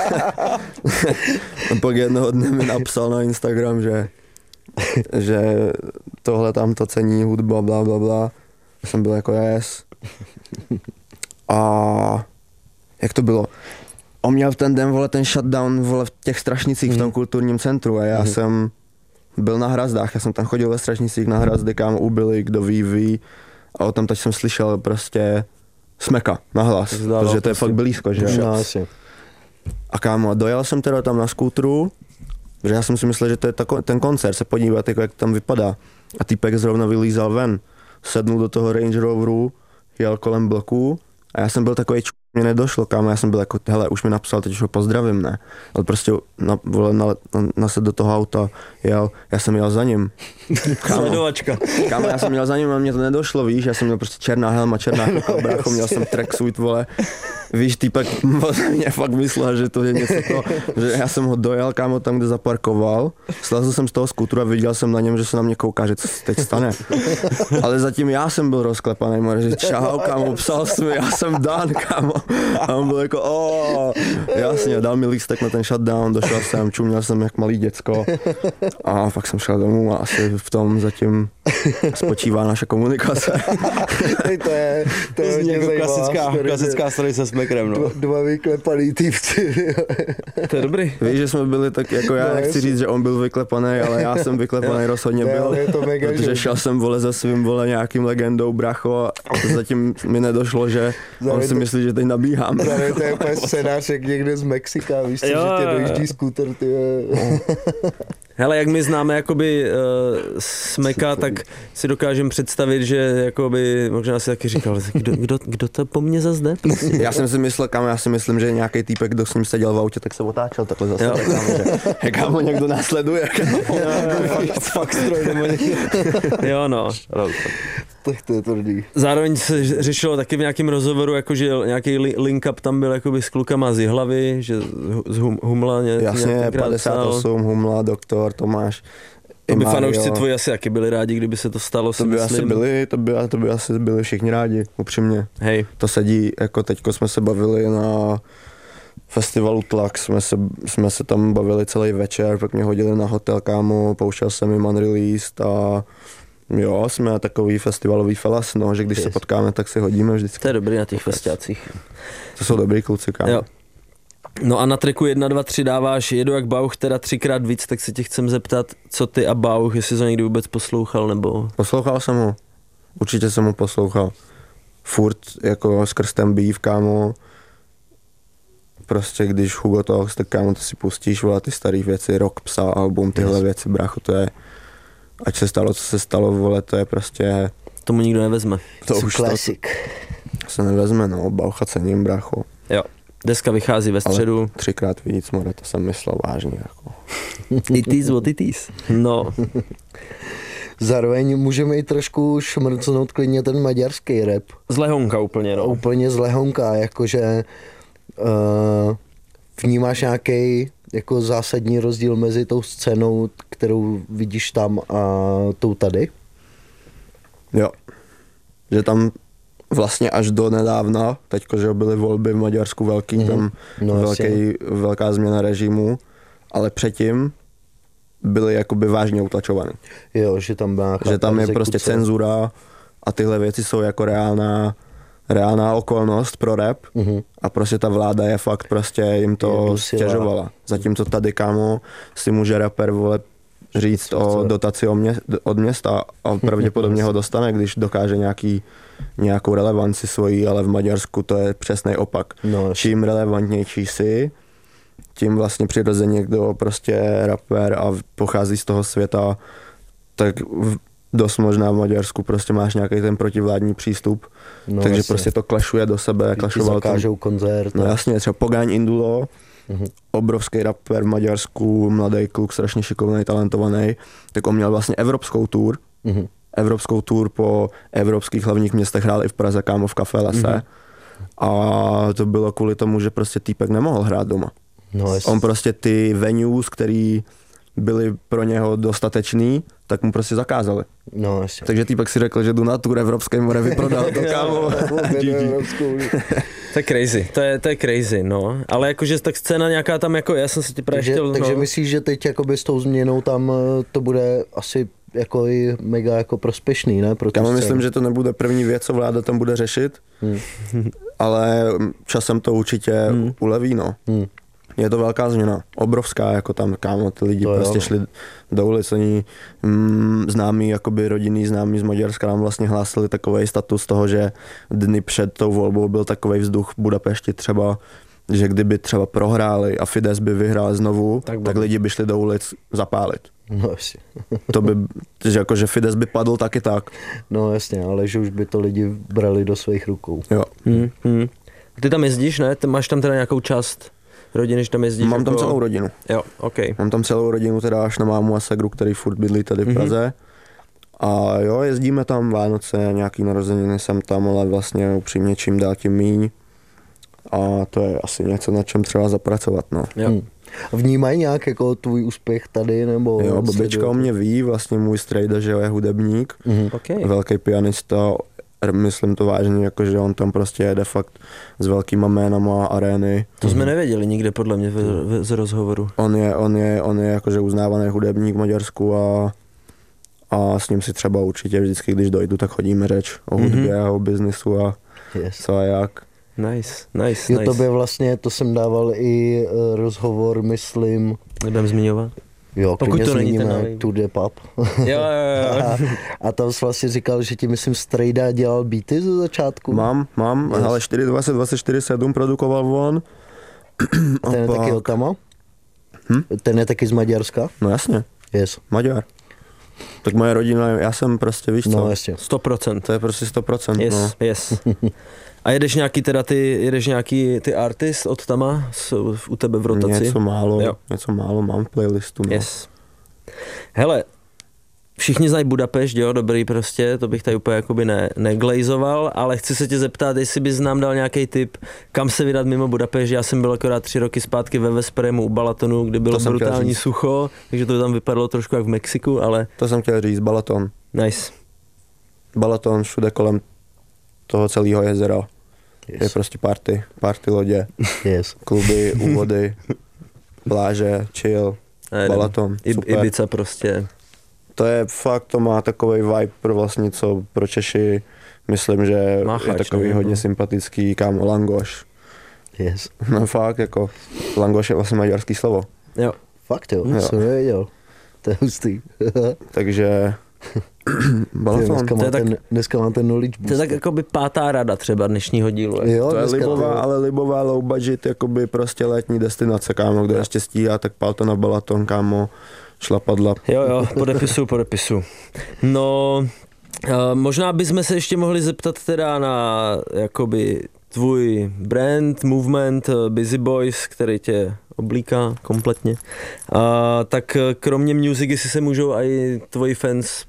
A pak jednoho dne mi napsal na Instagram, že tohle tam to cení hudba, bla, bla, bla. Jsem byl jako yes. A jak to bylo? On měl v ten den, vole, ten shutdown, vole, v těch Strašnicích v tom kulturním centru a já jsem byl na Hrazdách, já jsem tam chodil ve Strašnicích na Hrazdy, kámo, u Billy, kdo ví. A o tom teď jsem slyšel prostě Smeka nahlas, protože to je fakt blízko, že? No, a kámo, dojel jsem teda tam na skútru, že já jsem si myslel, že to je ten koncert, se podívat, jako jak tam vypadá. A týpek zrovna vylízal ven, sednul do toho Range Roveru, jel kolem bloku a já jsem byl takový mě nedošlo, kámo, já jsem byl jako, hele, už mi napsal, teď už ho pozdravím, ne? Ale prostě nased do toho auta, jel, já jsem jel za ním. Sledovačka. Kámo, já jsem jel za ním a mě to nedošlo, víš, já jsem měl prostě černá helma, černá brácho, měl jsem tracksuit, vole. Víš, týpek mě fakt myslel, že to je něco to, že já jsem ho dojel, kámo, tam, kde zaparkoval, slezl jsem z toho skútru a viděl jsem na něm, že se na mě kouká, že co se teď stane. Ale zatím já jsem byl rozklepaný, že čau, kámo, psal jsem mi, já jsem Dan, kámo. A on byl jako, jasně, dal mi lístek na ten shutdown, došel jsem, čuměl jsem jak malý děcko a pak jsem šel domů a asi v tom zatím spočívá naše komunikace. To je jako klasická story se Smekrem, no. Dva vyklepaný týpci. To je dobrý. Víš, že jsme byli tak, jako já nechci říct, že on byl vyklepaný, ale já jsem vyklepaný rozhodně byl, protože šel jsem, vole, za svým, vole, nějakým legendou, bracho, a zatím mi nedošlo, že on si myslí, že teď nabíhám. To je úplně scénář, jak někde z Mexika, víš co, že tě dojíždí skúter, ty. Hele, jak my známe jakoby Smeka, tak si dokážem představit, že jakoby, možná si taky říkal, kdo to po mně zase jde? Já jsem si myslel, kámo, já si myslím, že nějaký týpek, kdo s ním seděl v autě, tak se otáčel takhle zase, kámo, někdo následuje, Fakt stroj, nebo jo, no. Tak to je tvrdý. Zároveň se řešilo taky v nějakém rozhovoru, jakože nějaký link-up tam byl jakoby s klukama z Jihlavy, že z Humla jasně, 58, Humla, Doktor, Tomáš. To by fanoušci tvoji asi taky byli rádi, kdyby se to stalo, to by asi byli, to by asi byli všichni rádi, upřímně. Hej. To sedí, jako teďko jsme se bavili na festivalu Tlak, jsme se tam bavili celý večer, pak mě hodili na hotel, kámo, pouštěl jsem jim Unreleased a jo, jsme takový festivalový felas, no, že když se potkáme, tak si hodíme vždycky. To je dobrý na těch festiácích. To jsou dobrý kluci, kámo. Jo. No a na tracku 1, 2, 3 dáváš Jedu jak Bauch, teda 3x víc, tak se tě chcem zeptat, co ty a Bauch, jestli jsi ho někdy vůbec poslouchal, nebo... Poslouchal jsem ho, určitě jsem ho poslouchal. Furt jako skrz ten beef, kámo. Prostě když Hugo Talks, tak kámo, to si pustíš, vole, ty starý věci, Rock Psa, album, tyhle věci, brácho, to je... Ať se stalo, co se stalo, vole, to je prostě... Tomu nikdo nevezme. To už klasik. To se nevezme, no, Baucha cením, brácho. Jo. Deska vychází ve středu. Ale 3x víc, more, to jsem myslel vážně, jako. It is what it is. No. Zároveň můžeme i trošku šmrcnout klidně ten maďarský rap. Z lehonka úplně, no. Úplně z lehonka, jakože vnímáš nějaký jako zásadní rozdíl mezi tou scénou, kterou vidíš tam a tou tady? Jo. Že tam vlastně až do nedávna, teďko, že byly volby v Maďarsku velký, tam velká změna režimu, ale předtím byly jakoby vážně utlačovány. Jo, že tam byla že tam je prostě cenzura a tyhle věci jsou jako reálná okolnost pro rap a prostě ta vláda je fakt prostě jim to stěžovala. Zatímco tady, kámo, si může rapper říct o dotaci od města a pravděpodobně ho dostane, když dokáže nějakou relevanci svojí, ale v Maďarsku to je přesný opak. No, čím relevantnější jsi, tím vlastně přirozeně, kdo prostě rapper a pochází z toho světa, tak dost možná v Maďarsku prostě máš nějaký ten protivládní přístup, takže jasně. Prostě to klašuje do sebe. Klašoval zakážou koncert. No jasně, třeba Pogáň Indulo, obrovský rapper v Maďarsku, mladý kluk, strašně šikovný, talentovaný, tak on měl vlastně evropskou tour. Evropskou tour po evropských hlavních městech, hrál i v Praze, kámo, v Café Lese. A to bylo kvůli tomu, že prostě týpek nemohl hrát doma. No, on prostě ty venues, který byly pro něho dostatečný, tak mu prostě zakázali. No, jasně. Takže týpek si řekl, že jdu na tour evropské, more vyprodal to, kámo. To je crazy, to je crazy, no. Ale jakože tak scéna nějaká tam jako, já jsem se ti právě chtěl, Takže myslíš, že teď jakoby s tou změnou tam to bude asi jako i mega jako prospěšný, ne? Já myslím, že to nebude první věc, co vláda tam bude řešit, ale časem to určitě uleví, no. Je to velká změna, obrovská, jako tam, kámo, ty lidi prostě šli do ulic, oni známí, jakoby rodinný známí z Maďarska nám vlastně hlásili takovej status toho, že dny před tou volbou byl takovej vzduch v Budapešti třeba, že kdyby třeba prohráli a Fidesz by vyhrál znovu, tak lidi by šli do ulic zapálit. No jasně. To by, že Fidesz by padl taky tak. No jasně, ale že už by to lidi brali do svých rukou. Jo. Ty tam jezdíš, ne? Ty máš tam teda nějakou část rodiny, že tam jezdíš? Mám tam celou rodinu. Jo, ok. Mám tam celou rodinu, teda až na mámu a segru, který furt bydlí tady v Praze. A jo, jezdíme tam Vánoce, nějaký narozeniny jsem tam, ale vlastně upřímně čím dál tím míň. A to je asi něco, na čem třeba zapracovat, no. Jo. Vnímají nějak jako tvůj úspěch tady, nebo? Jo, babička o mě ví, vlastně můj strejda, že je hudebník, velký pianista, myslím to vážně, jako že on tam prostě jede fakt s velkýma jménama arény. To jsme nevěděli nikde podle mě z rozhovoru. On je jakože uznávaný hudebník v Maďarsku a s ním si třeba určitě vždycky, když dojdu, tak chodíme řeč o hudbě a o biznisu a co a jak. Nice. Jo, tobě vlastně, to jsem dával i rozhovor, myslím. Nebudem zmiňovat? Jo, pokud to není ten nový. To the Pub. Jo. A tam jsi vlastně říkal, že ti, myslím, strejda dělal beaty ze začátku. Mám, ale 4.20.24.7 produkoval on. Ten je taky od tama? Ten je taky z Maďarska? No jasně. Yes. Maďar. Tak moje rodina, já jsem prostě, víš co? No jasně. 100%. To je prostě 100%. Yes. A jedeš nějaký ty artist od tama u tebe v rotaci? Něco málo mám v playlistu. No. Yes. Hele, všichni znají Budapešť, jo, dobrý prostě, to bych tady úplně jakoby neglejzoval, ale chci se tě zeptat, jestli bys nám dal nějaký tip, kam se vydat mimo Budapešť. Já jsem byl akorát 3 roky zpátky ve Vespremu u Balatonu, kde bylo brutální sucho, takže to tam vypadalo trošku jak v Mexiku, ale... To jsem chtěl říct, Balaton. Nice. Balaton všude kolem toho celého jezera. Je prostě party lodě, kluby, úvody, pláže, chill, Balaton, super. Ibiza prostě. To je fakt, to má takovej vibe pro vlastně, co pro Češi, myslím, že je takový hodně sympatický, kámo, langoš. Yes. No fakt, jako, langoš je vlastně maďarský slovo. Jo. Fakt jo, jsem nevěděl. To je hustý. Takže... Balaton. Dneska mám ten knowledge boost. To je tak jakoby 5. rada třeba dnešního dílu. Jo, to je libová low budget, jakoby prostě letní destinace, kámo, kdo ještě stíhá, tak pál to na Balaton, kámo, šlapadla. Jo, podepisu. No, možná bychom se ještě mohli zeptat teda na jakoby tvůj brand, movement, Busy Boys, který tě oblíká kompletně. Tak kromě music, jestli se můžou i tvoji fans,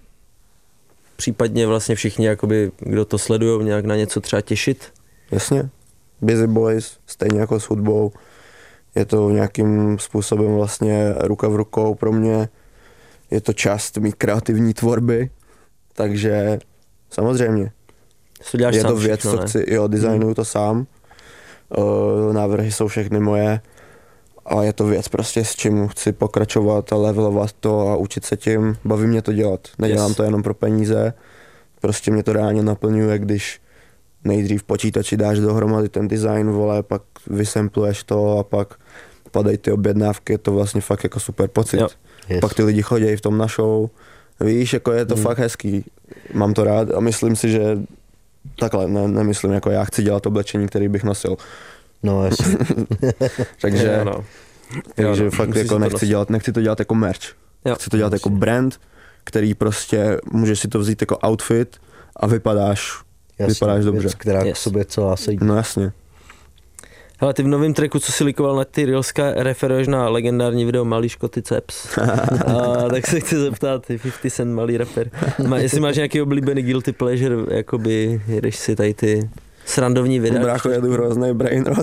případně vlastně všichni, jakoby, kdo to sledují, nějak na něco třeba těšit? Jasně. Busy Boys, stejně jako s hudbou, je to nějakým způsobem vlastně ruka v rukou pro mě, je to část mý kreativní tvorby, takže samozřejmě. Je to věc, co chci, designuju to sám, návrhy jsou všechny moje a je to věc prostě, s čím chci pokračovat a levelovat to a učit se tím, baví mě to dělat, nedělám to jenom pro peníze, prostě mě to reálně naplňuje, když nejdřív počítači dáš dohromady ten design, vole, pak vysempluješ to a pak padají ty objednávky, je to vlastně fakt jako super pocit. Pak ty lidi chodí v tom na show, víš, jako je to fakt hezký, mám to rád a myslím si, že takhle, nemyslím, jako já chci dělat oblečení, který bych nosil. No, jasně. takže fakt jako nechci to dělat jako merch. Chci to dělat jako brand, který prostě můžeš si to vzít jako outfit a vypadáš dobře. Věc, která k sobě celá sedí. No jasně. Hele, ty v novém tracku, co si likoval na ty Reelska, referuješ na legendární video Malý Škoty Ceps. Tak se chci zeptat, 50 Cent, malý rapper. Jestli máš nějaký oblíbený guilty pleasure, jakoby jedeš si tady ty srandovní videa. Brácho, jedu hrozný brain rot.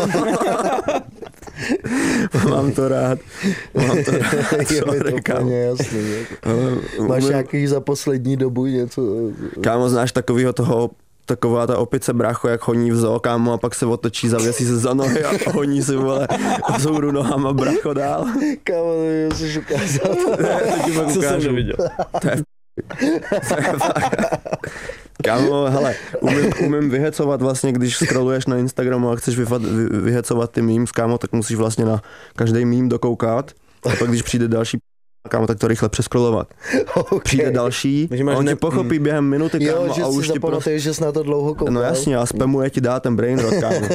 Mám to rád. Je mi to úplně jasný. Máš nějaký za poslední dobu něco? Kámo, znáš taková ta opice, brácho, jak honí v zoo, kámo, a pak se otočí, zavěsí se za nohy a honí si, vole, vzhůru nohama, brácho, dál. Kámo, to jsi ukázat. To ti pak ukážu. Co jsem neviděl. To je kámo, hele, umím vyhecovat vlastně, když scrolluješ na Instagramu a chceš vyhecovat ty memes, kámo, tak musíš vlastně na každý meme dokoukat a pak když přijde další kámo, tak to rychle přeskrolovat. Okay. Přijde další, on ti pochopí během minuty, kámo, a už ti prostě... že jsi na to dlouho koukal. No jasně, a spamuje ti dá ten brain rot, kámo.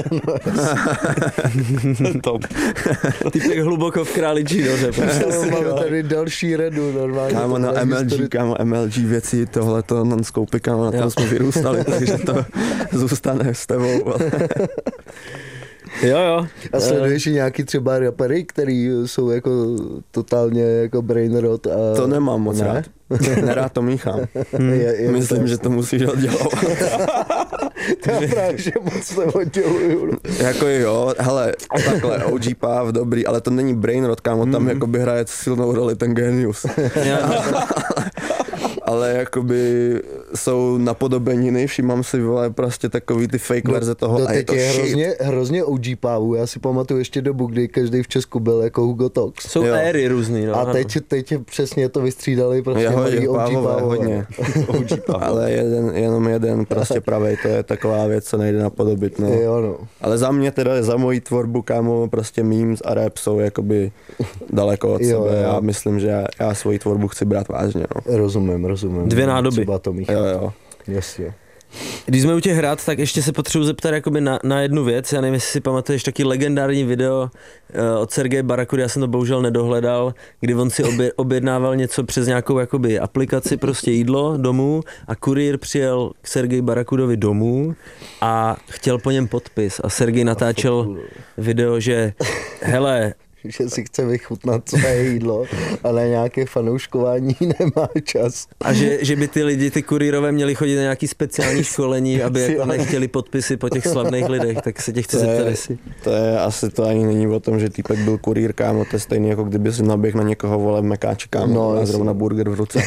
Top. Typek hluboko v králičí noře. Máme tady další redu normálně. Kámo, na MLG věci, tohleto non-scope, kámo, na tom jsme vyrůstali, takže to zůstane s tebou. Jo. A sleduješ i nějaký třeba rapery, který jsou jako totálně jako brain rot a... To nemám moc rád. Nerád to míchám. Myslím, že to musíš oddělovat. To já právě, že moc neodděluju. Jako jo, hele, takhle, OG Pav, dobrý, ale to není brain rot, kámo, tam jakoby hraje silnou roli ten genius. Ale jakoby jsou napodobeniny, všímám si, vole, prostě takový ty fake verze toho a je to hrozně OG Pavu, já si pamatuju ještě dobu, kdy každý v Česku byl jako Hugo Tox. Jsou éry různý, no. A teď přesně to vystřídali prostě OG Pavové. Hodně. Ale jenom jeden prostě pravej, to je taková věc, co nejde napodobit, no. Jo, no. Ale za mě teda, za moji tvorbu, kámo, prostě memes a rap jsou jakoby daleko od sebe. Já myslím, že já svoji tvorbu chci brát vážně, no. Rozumím. Dvě nádoby. Jo. Jasně. Když jsme u těch hrad, tak ještě se potřebuji zeptat jakoby na jednu věc. Já nevím, jestli si pamatuješ taky legendární video od Sergeje Barakudy, já jsem to bohužel nedohledal, kdy on si objednával něco přes nějakou jakoby aplikaci, prostě jídlo domů a kurýr přijel k Sergeji Barakudovi domů a chtěl po něm podpis a Sergej natáčel video, že hele, že si chce vychutnat své jídlo, ale nějaké fanouškování nemá čas. A že by ty lidi, ty kurýrové, měli chodit na nějaký speciální školení, aby jako nechtěli podpisy po těch slavných lidech, tak se tě chci zeptat, jestli. To je asi to ani není o tom, že týpek byl kurýr, kámo, to je stejný, jako kdyby si naběh na někoho, vole, mekáč, kámo, a zrovna burger v ruce.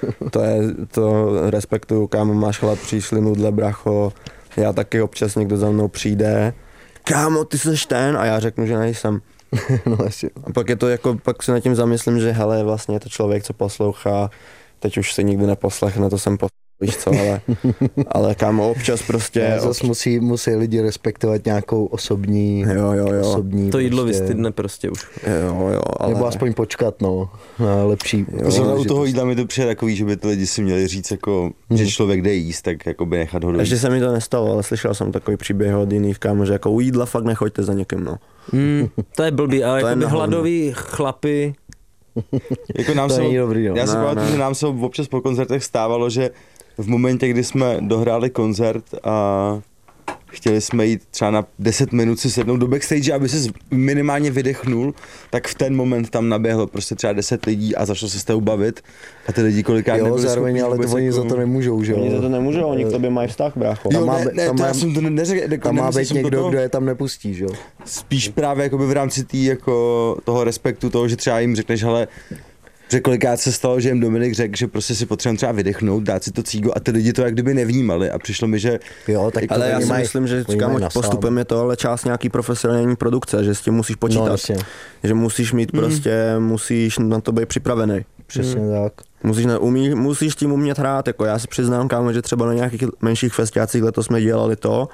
To respektuju, kámo, máš chlad, přišli nudle, bracho, já taky občas někdo za mnou přijde, kámo, ty seš ten, a já řeknu, že nejsem. No, asi. A pak je to jako, pak se nad tím zamyslím, že hele, vlastně je to člověk, co poslouchá, teď už se nikdy neposlechne, to jsem víš co, ale kámo, občas prostě... Zase musí lidi respektovat nějakou osobní... Osobní to jídlo vystydne prostě už. Jo, ale... Nebo aspoň počkat, no, na lepší... Zrovna u toho jídla mi to přijde takový, že by ty lidi si měli říct, jako, že člověk jde jíst, tak jako by nechat ho dojít. Ještě se mi to nestalo, ale slyšel jsem takový příběh od jiných, kámo, že jako u jídla fakt nechoďte za někým, no. To je blbý, ale jako hladový chlapy... Jako nám to není dobrý, no. Já si pamatuju, že nám se občas po koncertech stávalo, že v momentě, kdy jsme dohráli koncert a chtěli jsme jít třeba na 10 minut si sednout do backstage, aby se minimálně vydechnul, tak v ten moment tam naběhlo prostě třeba 10 lidí a začalo se s tebou bavit a ty lidi kolikrát nebyli zároveň, ale to oni za to nemůžou, že jo? Oni za to nemůžou, oni k tobě mají vztah, brácho. Já jsem to neřekl. Tam má být někdo, kdo je tam nepustí, že jo? Spíš právě jakoby v rámci jako toho respektu toho, že třeba jim řekneš, hele, že kolikrát se stalo, že jim Dominik řekl, že prostě si potřebujeme třeba vydechnout, dát si to cígo a ty lidi to jak kdyby nevnímali a přišlo mi, že... Jo, tak ale já si myslím, že postupem je to ale část nějaký profesionální produkce, že s tím musíš počítat, no, že musíš mít prostě, musíš na to být připravený. Přesně tak. Musíš tím umět hrát, jako já si přiznám, kámo, že třeba na nějakých menších festiácích letos jsme dělali to,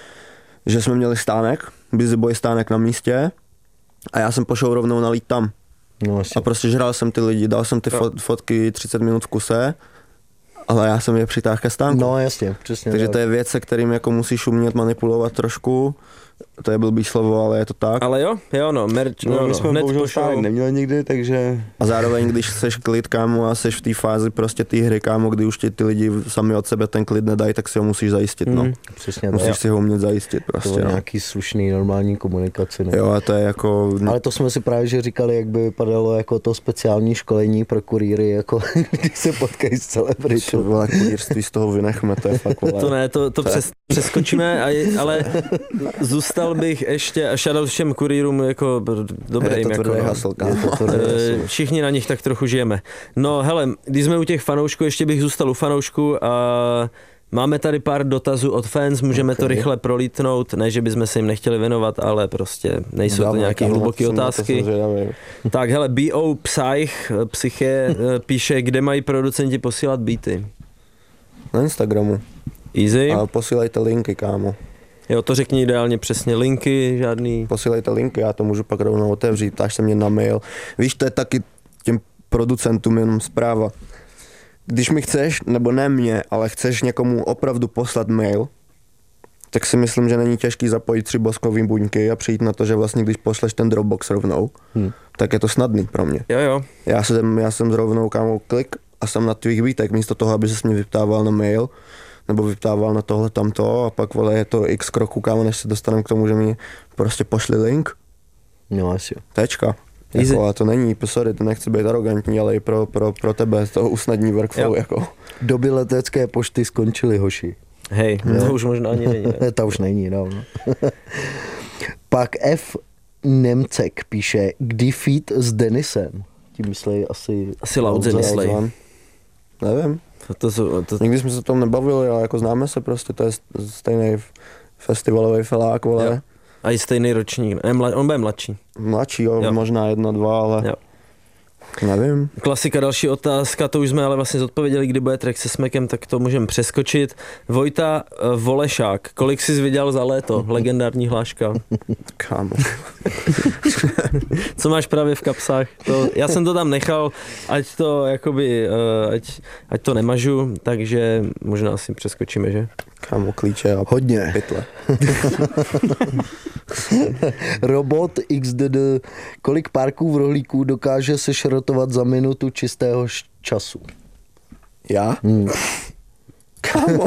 že jsme měli stánek, Busy Boy stánek na místě a já jsem pošel rovnou nalít tam. No, a prostě žral jsem ty lidi, dal jsem ty fotky 30 minut v kuse, ale já jsem je přitáhl ke stánku. No jasně, přesně. Takže tak. to je věc, se kterým jako musíš umět manipulovat trošku. To je blbý slovo, ale je to tak. Ale jo, no, merch, no, my jsme hned bohužel stále neměli nikdy, takže... A zároveň, když seš klid, kámo, a seš v té fázi prostě té hry, kámo, kdy už ti ty lidi sami od sebe ten klid nedají, tak si ho musíš zajistit, no. Přesně musíš tak. si ho umět zajistit prostě, to nějaký slušný, normální komunikaci, ne? Jo, a to je jako... Ale to jsme si právě že říkali, jak by vypadalo jako to speciální školení pro kurýry, jako když se potkají s celebritou. Vole, kurýrství z toho vynechme, to je fakt, vole. To ne, to přeskočíme, ale zůstal bych ještě a shoutout všem kurýrům jako dobrým. Je to tvrdý hasl, všichni na nich tak trochu žijeme. No hele, když jsme u těch fanoušků, ještě bych zůstal u fanoušků a máme tady pár dotazů od fans, můžeme to rychle prolítnout, ne, že bychom se jim nechtěli věnovat, ale prostě nejsou to nějaké hluboké otázky. Tak hele, B.O. Psyche píše, kde mají producenti posílat beaty? Na Instagramu. Easy. A posílejte linky, kámo. Jo, to řekni ideálně přesně, linky, žádný... Posílejte linky, já to můžu pak rovnou otevřít, ptáš se mě na mail. Víš, to je taky těm producentům jenom zpráva. Když mi chceš, nebo ne mě, ale chceš někomu opravdu poslat mail, tak si myslím, že není těžký zapojit 3 boskový buňky a přijít na to, že vlastně když pošleš ten Dropbox rovnou, tak je to snadný pro mě. Jo. Já jsem rovnou, kámo, klik a jsem na tvých beatech, místo toho, aby ses mě vyptával na mail, nebo vyptával na tohle tamto a pak, vole, je to x kroků, kámo, než se dostaneme k tomu, že mi prostě pošli link. No asi. Tečka. Jako, a to není, sorry, to nechci být arrogantní, ale i pro tebe to usnadní workflow, jako. Doby letecké pošty skončily, hoši. Hej, to už možná ani není. Ne? To už není, dávno. Pak F. Nemcek píše, kdy feat s Denisem? Tím myslí asi Loudze myslí. Nevím. Nikdy jsme se o tom nebavili, ale jako známe se prostě, to je stejný festivalový felák, vole. Jo. A i stejný ročník, on bude mladší. Mladší, jo. Možná 1, 2, ale jo. Nevím. Klasika, další otázka, to už jsme ale vlastně zodpověděli, kdy bude track se Smekem, tak to můžeme přeskočit. Vojta Volešák, kolik jsi vydělal za léto? Legendární hláška. Kámo. Co máš právě v kapsách? Já jsem to tam nechal, ať to jakoby, ať to nemažu, takže možná si přeskočíme, že? Kámo, klíče a hodně pytle. Robot XDD, kolik párků v rohlíku dokáže sešrotovat za minutu čistého času? Já? Kámo.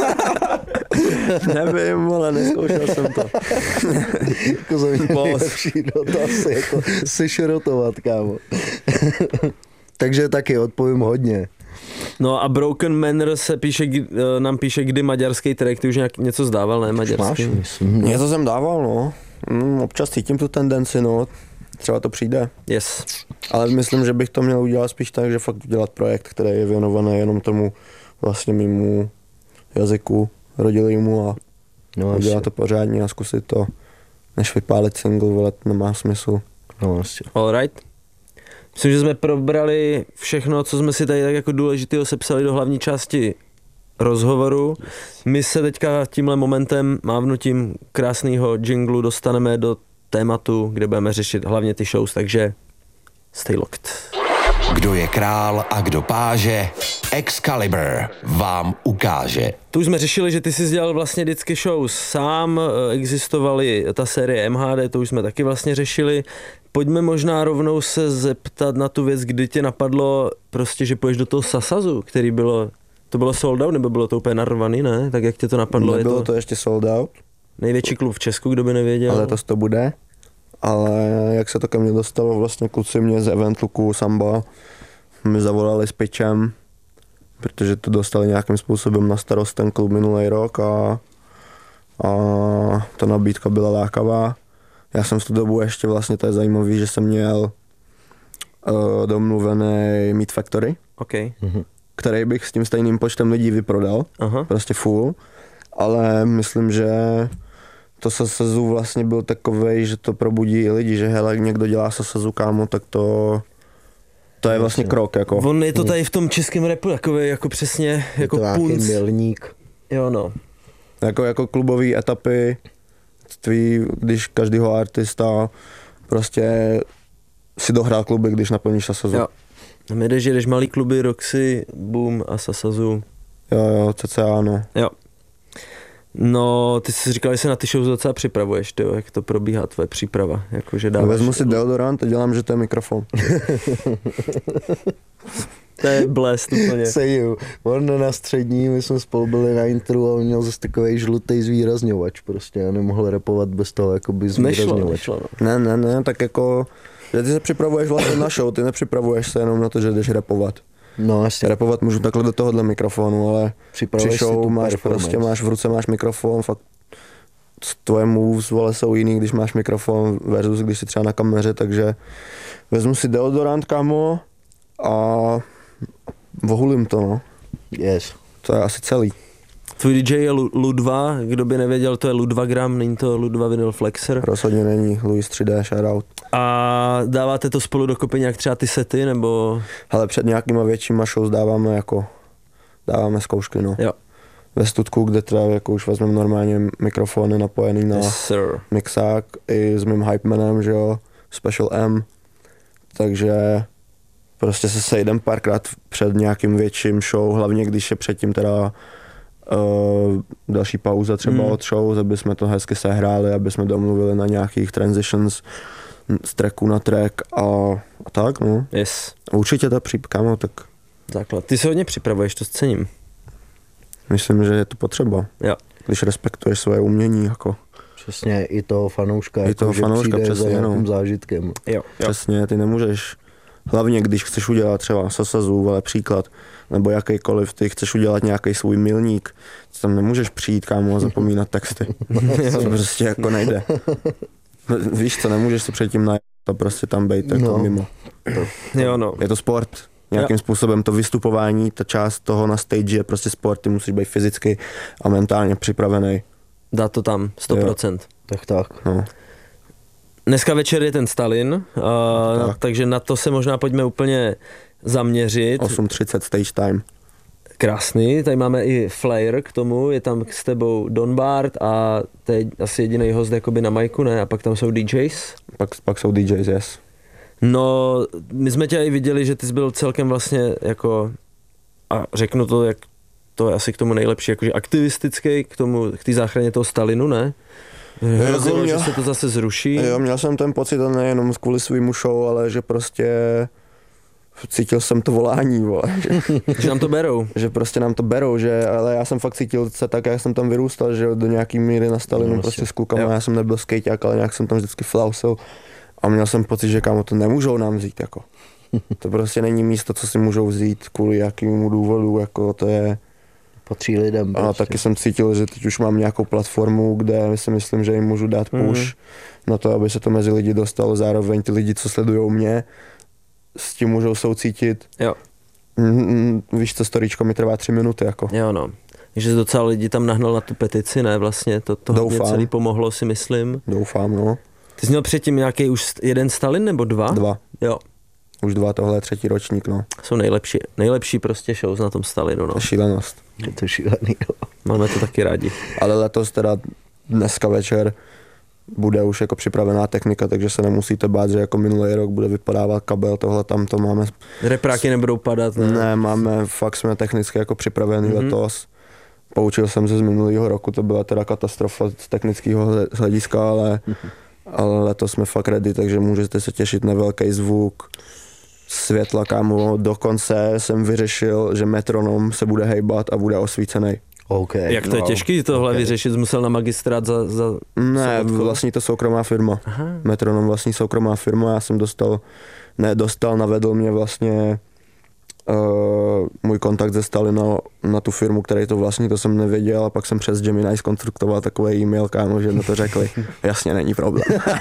Nevím, ale neskoušel jsem to. Jako za mě nejlepší dotaz, jako sešrotovat, kámo. Takže taky odpovím hodně. No a Broken Manor se nám píše, kdy maďarský track, ty už něco zdával, ne maďarský? Něco jsem dával, no. Občas cítím tu tendenci, no. Třeba to přijde. Yes. Ale myslím, že bych to měl udělat spíš tak, že fakt udělat projekt, který je věnovaný jenom tomu vlastně mému jazyku rodilýmu a udělat to pořádně a zkusit to, než vypálit single, vole, to nemá smysl. No vlastně. Alright. Myslím, že jsme probrali všechno, co jsme si tady tak jako důležitého sepsali do hlavní části rozhovoru. My se teďka tímhle momentem, mávnutím krásného jinglu dostaneme do tématu, kde budeme řešit hlavně ty shows, takže stay locked. Kdo je král a kdo páže, Excalibur vám ukáže. Tu už jsme řešili, že ty jsi dělal vlastně vždycky shows sám, existovaly ta série MHD, to už jsme taky vlastně řešili. Pojďme možná rovnou se zeptat na tu věc, kdy tě napadlo prostě, že půjdeš do toho Sasazu, který bylo, to bylo sold out, nebo bylo to úplně narvaný, ne? Tak jak tě to napadlo? Nebylo to ještě sold out, Největší klub v Česku, kdo by nevěděl. Ale to bude. Ale jak se to ke mně dostalo, vlastně kluci mě z eventu Samba mi zavolali s pitchem, protože to dostali nějakým způsobem na starost ten klub minulý rok a ta nabídka byla lákavá. Já jsem v tu dobu ještě vlastně, to je zajímavý, že jsem měl domluvený Meat Factory, který bych s tím stejným počtem lidí vyprodal, prostě full, ale myslím, že to Sasazu vlastně byl takovej, že to probudí i lidi, že hele, někdo dělá Sasazu, kámo, tak to je vlastně krok, jako. On je to tady v tom českém rapu takový, jako přesně, jako punc. Milník. Jo, no. Jako klubové etapy, když každýho artista prostě si dohrál kluby, když naplníš Sasazu. Jo. A my jdeš malý kluby, Roxy, Boom a Sasazu. Jo, cca, no. Jo. No, ty jsi říkal, že se na ty show docela připravuješ, tyjo, jak to probíhá tvoje příprava, jakože dáváš... Vezmu si deodorant a dělám, že to je mikrofon. To je blest úplně. Seju, on na střední, my jsme spolu byli na intru a on měl zase takovej žlutej zvýrazňovač prostě a nemohl rapovat bez toho jakoby zvýrazňovač. Nešlo, no. Ne, tak jako, že ty se připravuješ vlastně na show, ty nepřipravuješ se jenom na to, že jdeš rapovat. No jasně. Rapovat můžu takhle do tohohle mikrofonu, ale při show máš v ruce máš mikrofon, fakt tvoje moves, vole, jsou jiný, když máš mikrofon versus když jsi třeba na kameře, takže vezmu si deodorant, kámo, a vohulím to, no. Yes. To je asi celý. Tvůj DJ je Ludva, kdo by nevěděl, to je Ludvagram, není to Ludva Vinyl Flexer. Rozhodně není, Luis 3D, shoutout. A dáváte to spolu dokopy nějak třeba ty sety, nebo? Hele, před nějakýma většíma shows dáváme zkoušky, no. Jo. Ve studku, kde teda jako už vezmeme normálně mikrofony napojený na mixák i s mým hypemanem, že jo, Special M, takže prostě se sejdem párkrát před nějakým větším show, hlavně když je předtím teda další pauza třeba od show, aby jsme to hezky sehráli, aby jsme domluvili na nějakých transitions z tracku na track a tak, no. Yes. Určitě ta kámo, tak... Základ. Ty se hodně připravuješ, to cením. Myslím, že je to potřeba. Jo. Když respektuješ své umění, jako. Přesně, i toho fanouška, i toho fanouška, přijde přesně, za nějakým zážitkem. Jo. Přesně, ty nemůžeš, hlavně když chceš udělat třeba Sasazu, ale příklad, nebo jakýkoliv, ty chceš udělat nějaký svůj milník, ty tam nemůžeš přijít, kámo, a zapomínat texty. To prostě jako nejde. Víš co, nemůžeš si předtím najít a prostě tam bejt jako mimo. Jo, no. Je to sport. Nějakým způsobem to vystupování, ta část toho na stage je prostě sport, ty musíš být fyzicky a mentálně připravený. Dá to tam, 100%. Jo. Tak. No. Dneska večer je ten Stalin, takže na to se možná pojďme úplně zaměřit. 8:30 stage time. Krásný, tady máme i flyer k tomu, je tam s tebou Don Bart a to je asi jediný host jakoby na majku, ne? A pak tam jsou DJs? Pak jsou DJs, yes. No, my jsme tě i viděli, že ty jsi byl celkem vlastně jako, a řeknu to, jak to je asi k tomu nejlepší, jakože aktivistický k té záchraně toho Stalinu, ne? Hrozilo, že se to zase zruší. Jo, měl jsem ten pocit, a nejenom kvůli svýmu show, ale že prostě cítil jsem to volání, vole. Že nám to berou. Že prostě nám to berou, ale já jsem fakt cítil se tak, jak jsem tam vyrůstal, že do nějaký míry na Stalinu prostě s klukama, já jsem nebyl skejťák, ale nějak jsem tam vždycky flausil a měl jsem pocit, že kámo to nemůžou nám vzít, jako. To prostě není místo, co si můžou vzít kvůli jakému důvodu, jako to je... Patří lidem. A taky jsem cítil, že teď už mám nějakou platformu, kde si myslím, že jim můžu dát push na to, aby se to mezi lidi dostalo, zároveň ty lidi, co sledujou mě, s tím můžou soucítit. Jo. Víš co, storíčko mi trvá 3 minuty, jako. Jo, no. Že docela lidi tam nahnal na tu petici, ne, vlastně, to hodně celý pomohlo, si myslím. Doufám, no. Ty jsi měl předtím nějaký už jeden Stalin nebo 2? 2. Jo. Už 2, tohle je 3. ročník, no. Jsou nejlepší prostě shows na tom Stalinu, no. To je šílenost. Je to šílený, no. Máme to taky rádi. Ale letos teda dneska večer bude už jako připravená technika, takže se nemusíte bát, že jako minulý rok bude vypadávat kabel, tohle tam to máme. Repráky nebudou padat, ne? Ne, máme, fakt jsme technicky jako připravený letos. Poučil jsem se z minulého roku, to byla teda katastrofa z technického hlediska, ale letos jsme fakt ready, takže můžete se těšit na velký zvuk, světla, kámo. Dokonce jsem vyřešil, že metronom se bude hejbat a bude osvícený. Okay, Jak to je těžký tohle vyřešit? Musel na magistrát za Ne, vlastně to soukromá firma. Aha. Metronom vlastní soukromá firma, já jsem navedl mě vlastně můj kontakt ze Stalina na tu firmu, který to vlastně, to jsem nevěděl, a pak jsem přes Gemini zkonstruktoval takový e-mail, kámo, že mi to řekli. Jasně, není problém.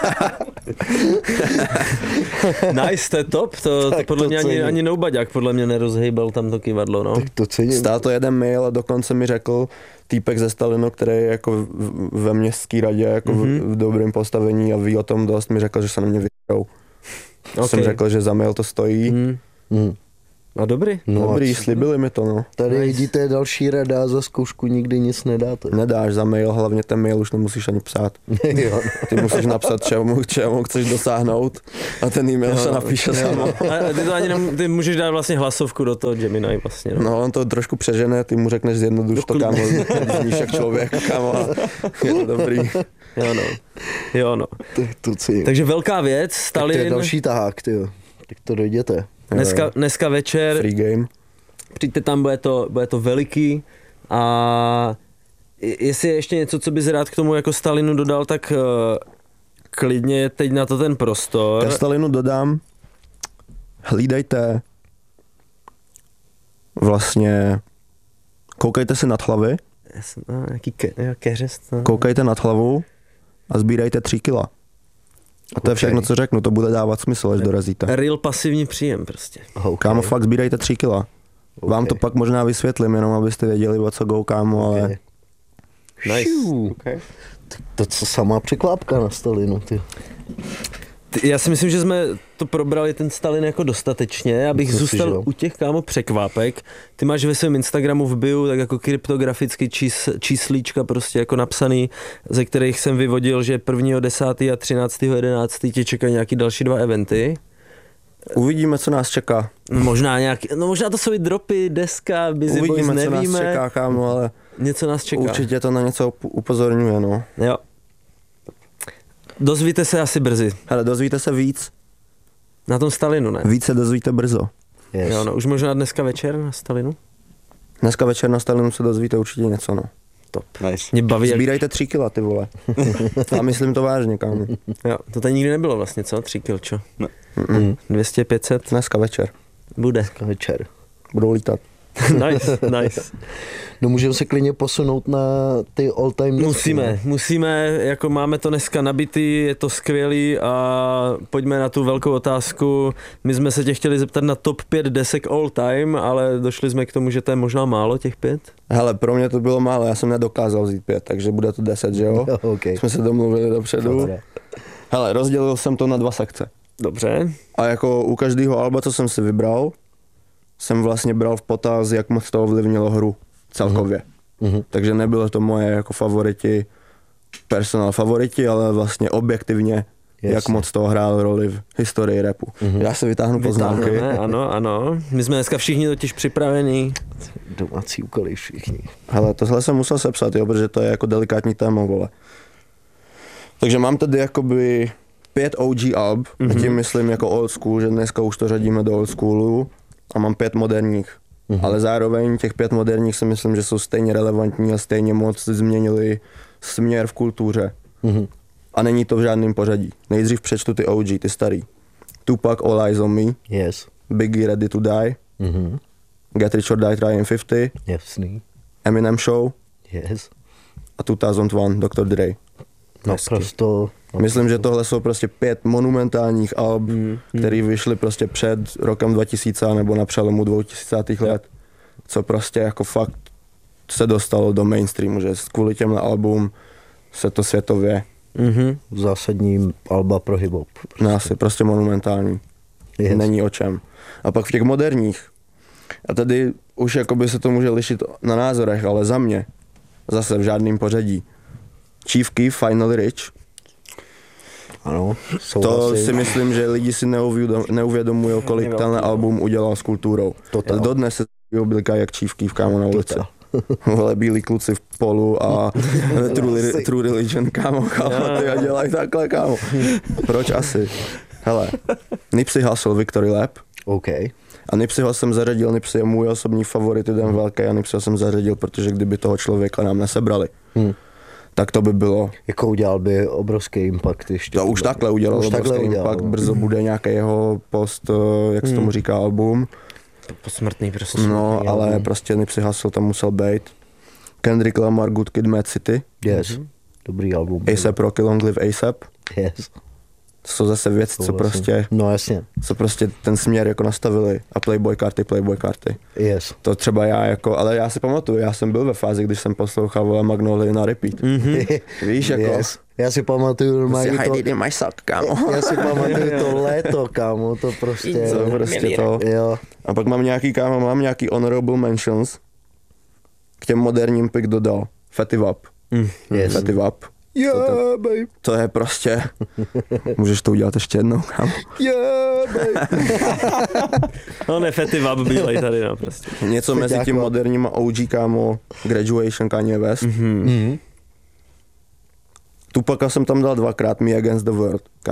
Nice, to je top, to podle mě ani Noubaďák podle mě nerozhejbal tam to kyvadlo, no. Tak to cením. Stál to jeden mail a dokonce mi řekl týpek ze Stalinu, který je jako ve městský radě, jako v dobrém postavení a ví o tom dost, mi řekl, že se na mě vyhrou. Okay. Jsem řekl, že za mail to stojí. A dobrý. No, dobrý, slibili mi to, no. Tady vidíte další rada, za zkoušku nikdy nic nedáte. Nedáš za mail, hlavně ten mail už nemusíš ani psát. Jo. Ty musíš napsat, čemu chceš dosáhnout, a ten e-mail se napíše samo. A ty to ani ty můžeš dát vlastně hlasovku do toho Gemini vlastně. No, on to trošku přežene, ty mu řekneš zjednoduš to, kámo, zníš jak člověk, kámo, je to dobrý. Jo no. Takže velká věc, Stalin. Tak to je další tahák, tyjo. Tak to dojděte. Dneska večer. Free game. Přijďte tam, bude to veliký. A jestli je ještě něco, co bys rád k tomu jako Stalinu dodal, tak klidně teď na to ten prostor. K Stalinu dodám, hlídejte vlastně, koukejte si nad hlavy. Jaký keřest. Koukejte nad hlavu a sbírejte 3 kila. A to je všechno, co řeknu, to bude dávat smysl, až dorazíte. Real pasivní příjem prostě. Kámo, fakt sbírejte 3 kila. Vám to pak možná vysvětlím, jenom abyste věděli, o co go, kámo, ale... Nice. To co samá překvápka na Stalinu, ty. Já si myslím, že jsme to probrali ten Stalin jako dostatečně, abych zůstal u těch, kámo, překvápek. Ty máš ve svém Instagramu v bio tak jako kryptograficky číslíčka prostě jako napsaný, ze kterých jsem vyvodil, že 1.10. a 13.11. tě čekají nějaký další 2 eventy. Uvidíme, co nás čeká. Možná to jsou i dropy, deska, Busy Boys, nevíme. Uvidíme, co nás čeká, kámo, ale něco nás čeká. Určitě to na něco upozorňuje, no. Jo. Dozvíte se asi brzy. Hele, dozvíte se víc. Na tom Stalinu, ne? Víc se dozvíte brzo. Yes. Jo, no, už možná dneska večer na Stalinu? Dneska večer na Stalinu se dozvíte určitě něco, no. Top. Nice. Mě baví, sbírajte 3 kila, ty vole. A myslím to vážně, kámo. Jo, to tady nikdy nebylo vlastně, co? 3 kil, čo? Ne. 200, 500? Dneska večer. Bude. Dneska večer. Budou lítat. Nice. No můžeme se klidně posunout na ty all time desky. Musíme, jako máme to dneska nabitý, je to skvělý a pojďme na tu velkou otázku. My jsme se tě chtěli zeptat na top 5 desek all time, ale došli jsme k tomu, že to je možná málo těch 5. Hele, pro mě to bylo málo, já jsem nedokázal vzít 5, takže bude to 10, že jo? Okay. Jsme se domluvili dopředu. Hele, rozdělil jsem to na 2 sekce. Dobře. A jako u každého alba, co jsem si vybral, jsem vlastně bral v potaz, jak moc to ovlivnilo hru celkově. Takže nebylo to moje jako personal favoriti, ale vlastně objektivně, jak moc to hrál roli v historii rapu. Já si vytáhnu poznámky. Ano. My jsme dneska všichni totiž připravení. Domácí úkoly všichni. Hele, tohle jsem musel sepsat, jo, protože to je jako delikátní téma, vole. Takže mám tady jakoby 5 OG alb, a tím myslím jako old school, že dneska už to řadíme do old schoolu, a mám 5 moderních. Ale zároveň těch 5 moderních si myslím, že jsou stejně relevantní a stejně moc změnili směr v kultuře. A není to v žádném pořadí. Nejdřív přečtu ty OG, ty starý. Tupac, All Eyes on Me. Yes. Biggie, Ready to Die. Get Rich or Die Trying 50. Jasný. Eminem Show. Yes. A 2001, Dr. Dre. Naprosto. Myslím, že tohle jsou prostě 5 monumentálních alb, které vyšly prostě před rokem 2000 nebo na přelomu 2000. let, co prostě jako fakt se dostalo do mainstreamu, že kvůli těmhle album se to světově zásadní alba pro hip-hop. Asi prostě monumentální. Yes. Není o čem. A pak v těch moderních, a tady už jakoby se to může lišit na názorech, ale za mě, zase v žádném pořadí, Chief Keef, Finally Rich. Ano, to si myslím, že lidi si neuvědomují, kolik tenhle album udělal s kulturou. Dodnes se oblikají jak Chief Keef, kámo, na ulici. Vole, bílí kluci v polu a True Religion, kámo, ty a dělají takhle, kámo. Proč asi? Hele, Nipsey Hussle, Victory Lap. OK. A Nipseyho jsem zařadil, Nipsey je můj osobní favorit, jeden velký, a Nipseyho jsem zařadil, protože kdyby toho člověka nám nesebrali, tak to by bylo... Jako udělal by obrovský impact ještě. To už takhle udělal obrovský impact, brzo bude nějaký jeho post, jak se tomu říká, album. Posmrtný prostě. No, ale album. Prostě Nipsey Hussle tam musel být. Kendrick Lamar, Good Kid, Mad City. Yes, dobrý album. A$AP Rocky, Long Live A$AP. Yes. To jsou zase věci, co prostě... No jasně. Co prostě ten směr jako nastavili. A Playboy karty. Yes. To třeba já jako, ale já si pamatuju, já jsem byl ve fázi, když jsem poslouchal Magnolia na repeat. Víš, jako... Yes. Já si pamatuju normálně to... Hide in my sock, kámo. Já si pamatuju to léto, kámo, to prostě... To prostě to. Jo. A pak mám nějaký honorable mentions. K těm moderním pick dodal. Fetty Wap. Yes. Fetty Wap. Yeah, babe. To je prostě... Můžeš to udělat ještě jednou, kámo. Yeah, babe. No ne, Fetty Wap bílej tady, no prostě. Něco mezi tím moderním OG, kámo. Graduation, Kanye West. Tupaka jsem tam dal 2krát, Me Against the World, kámo.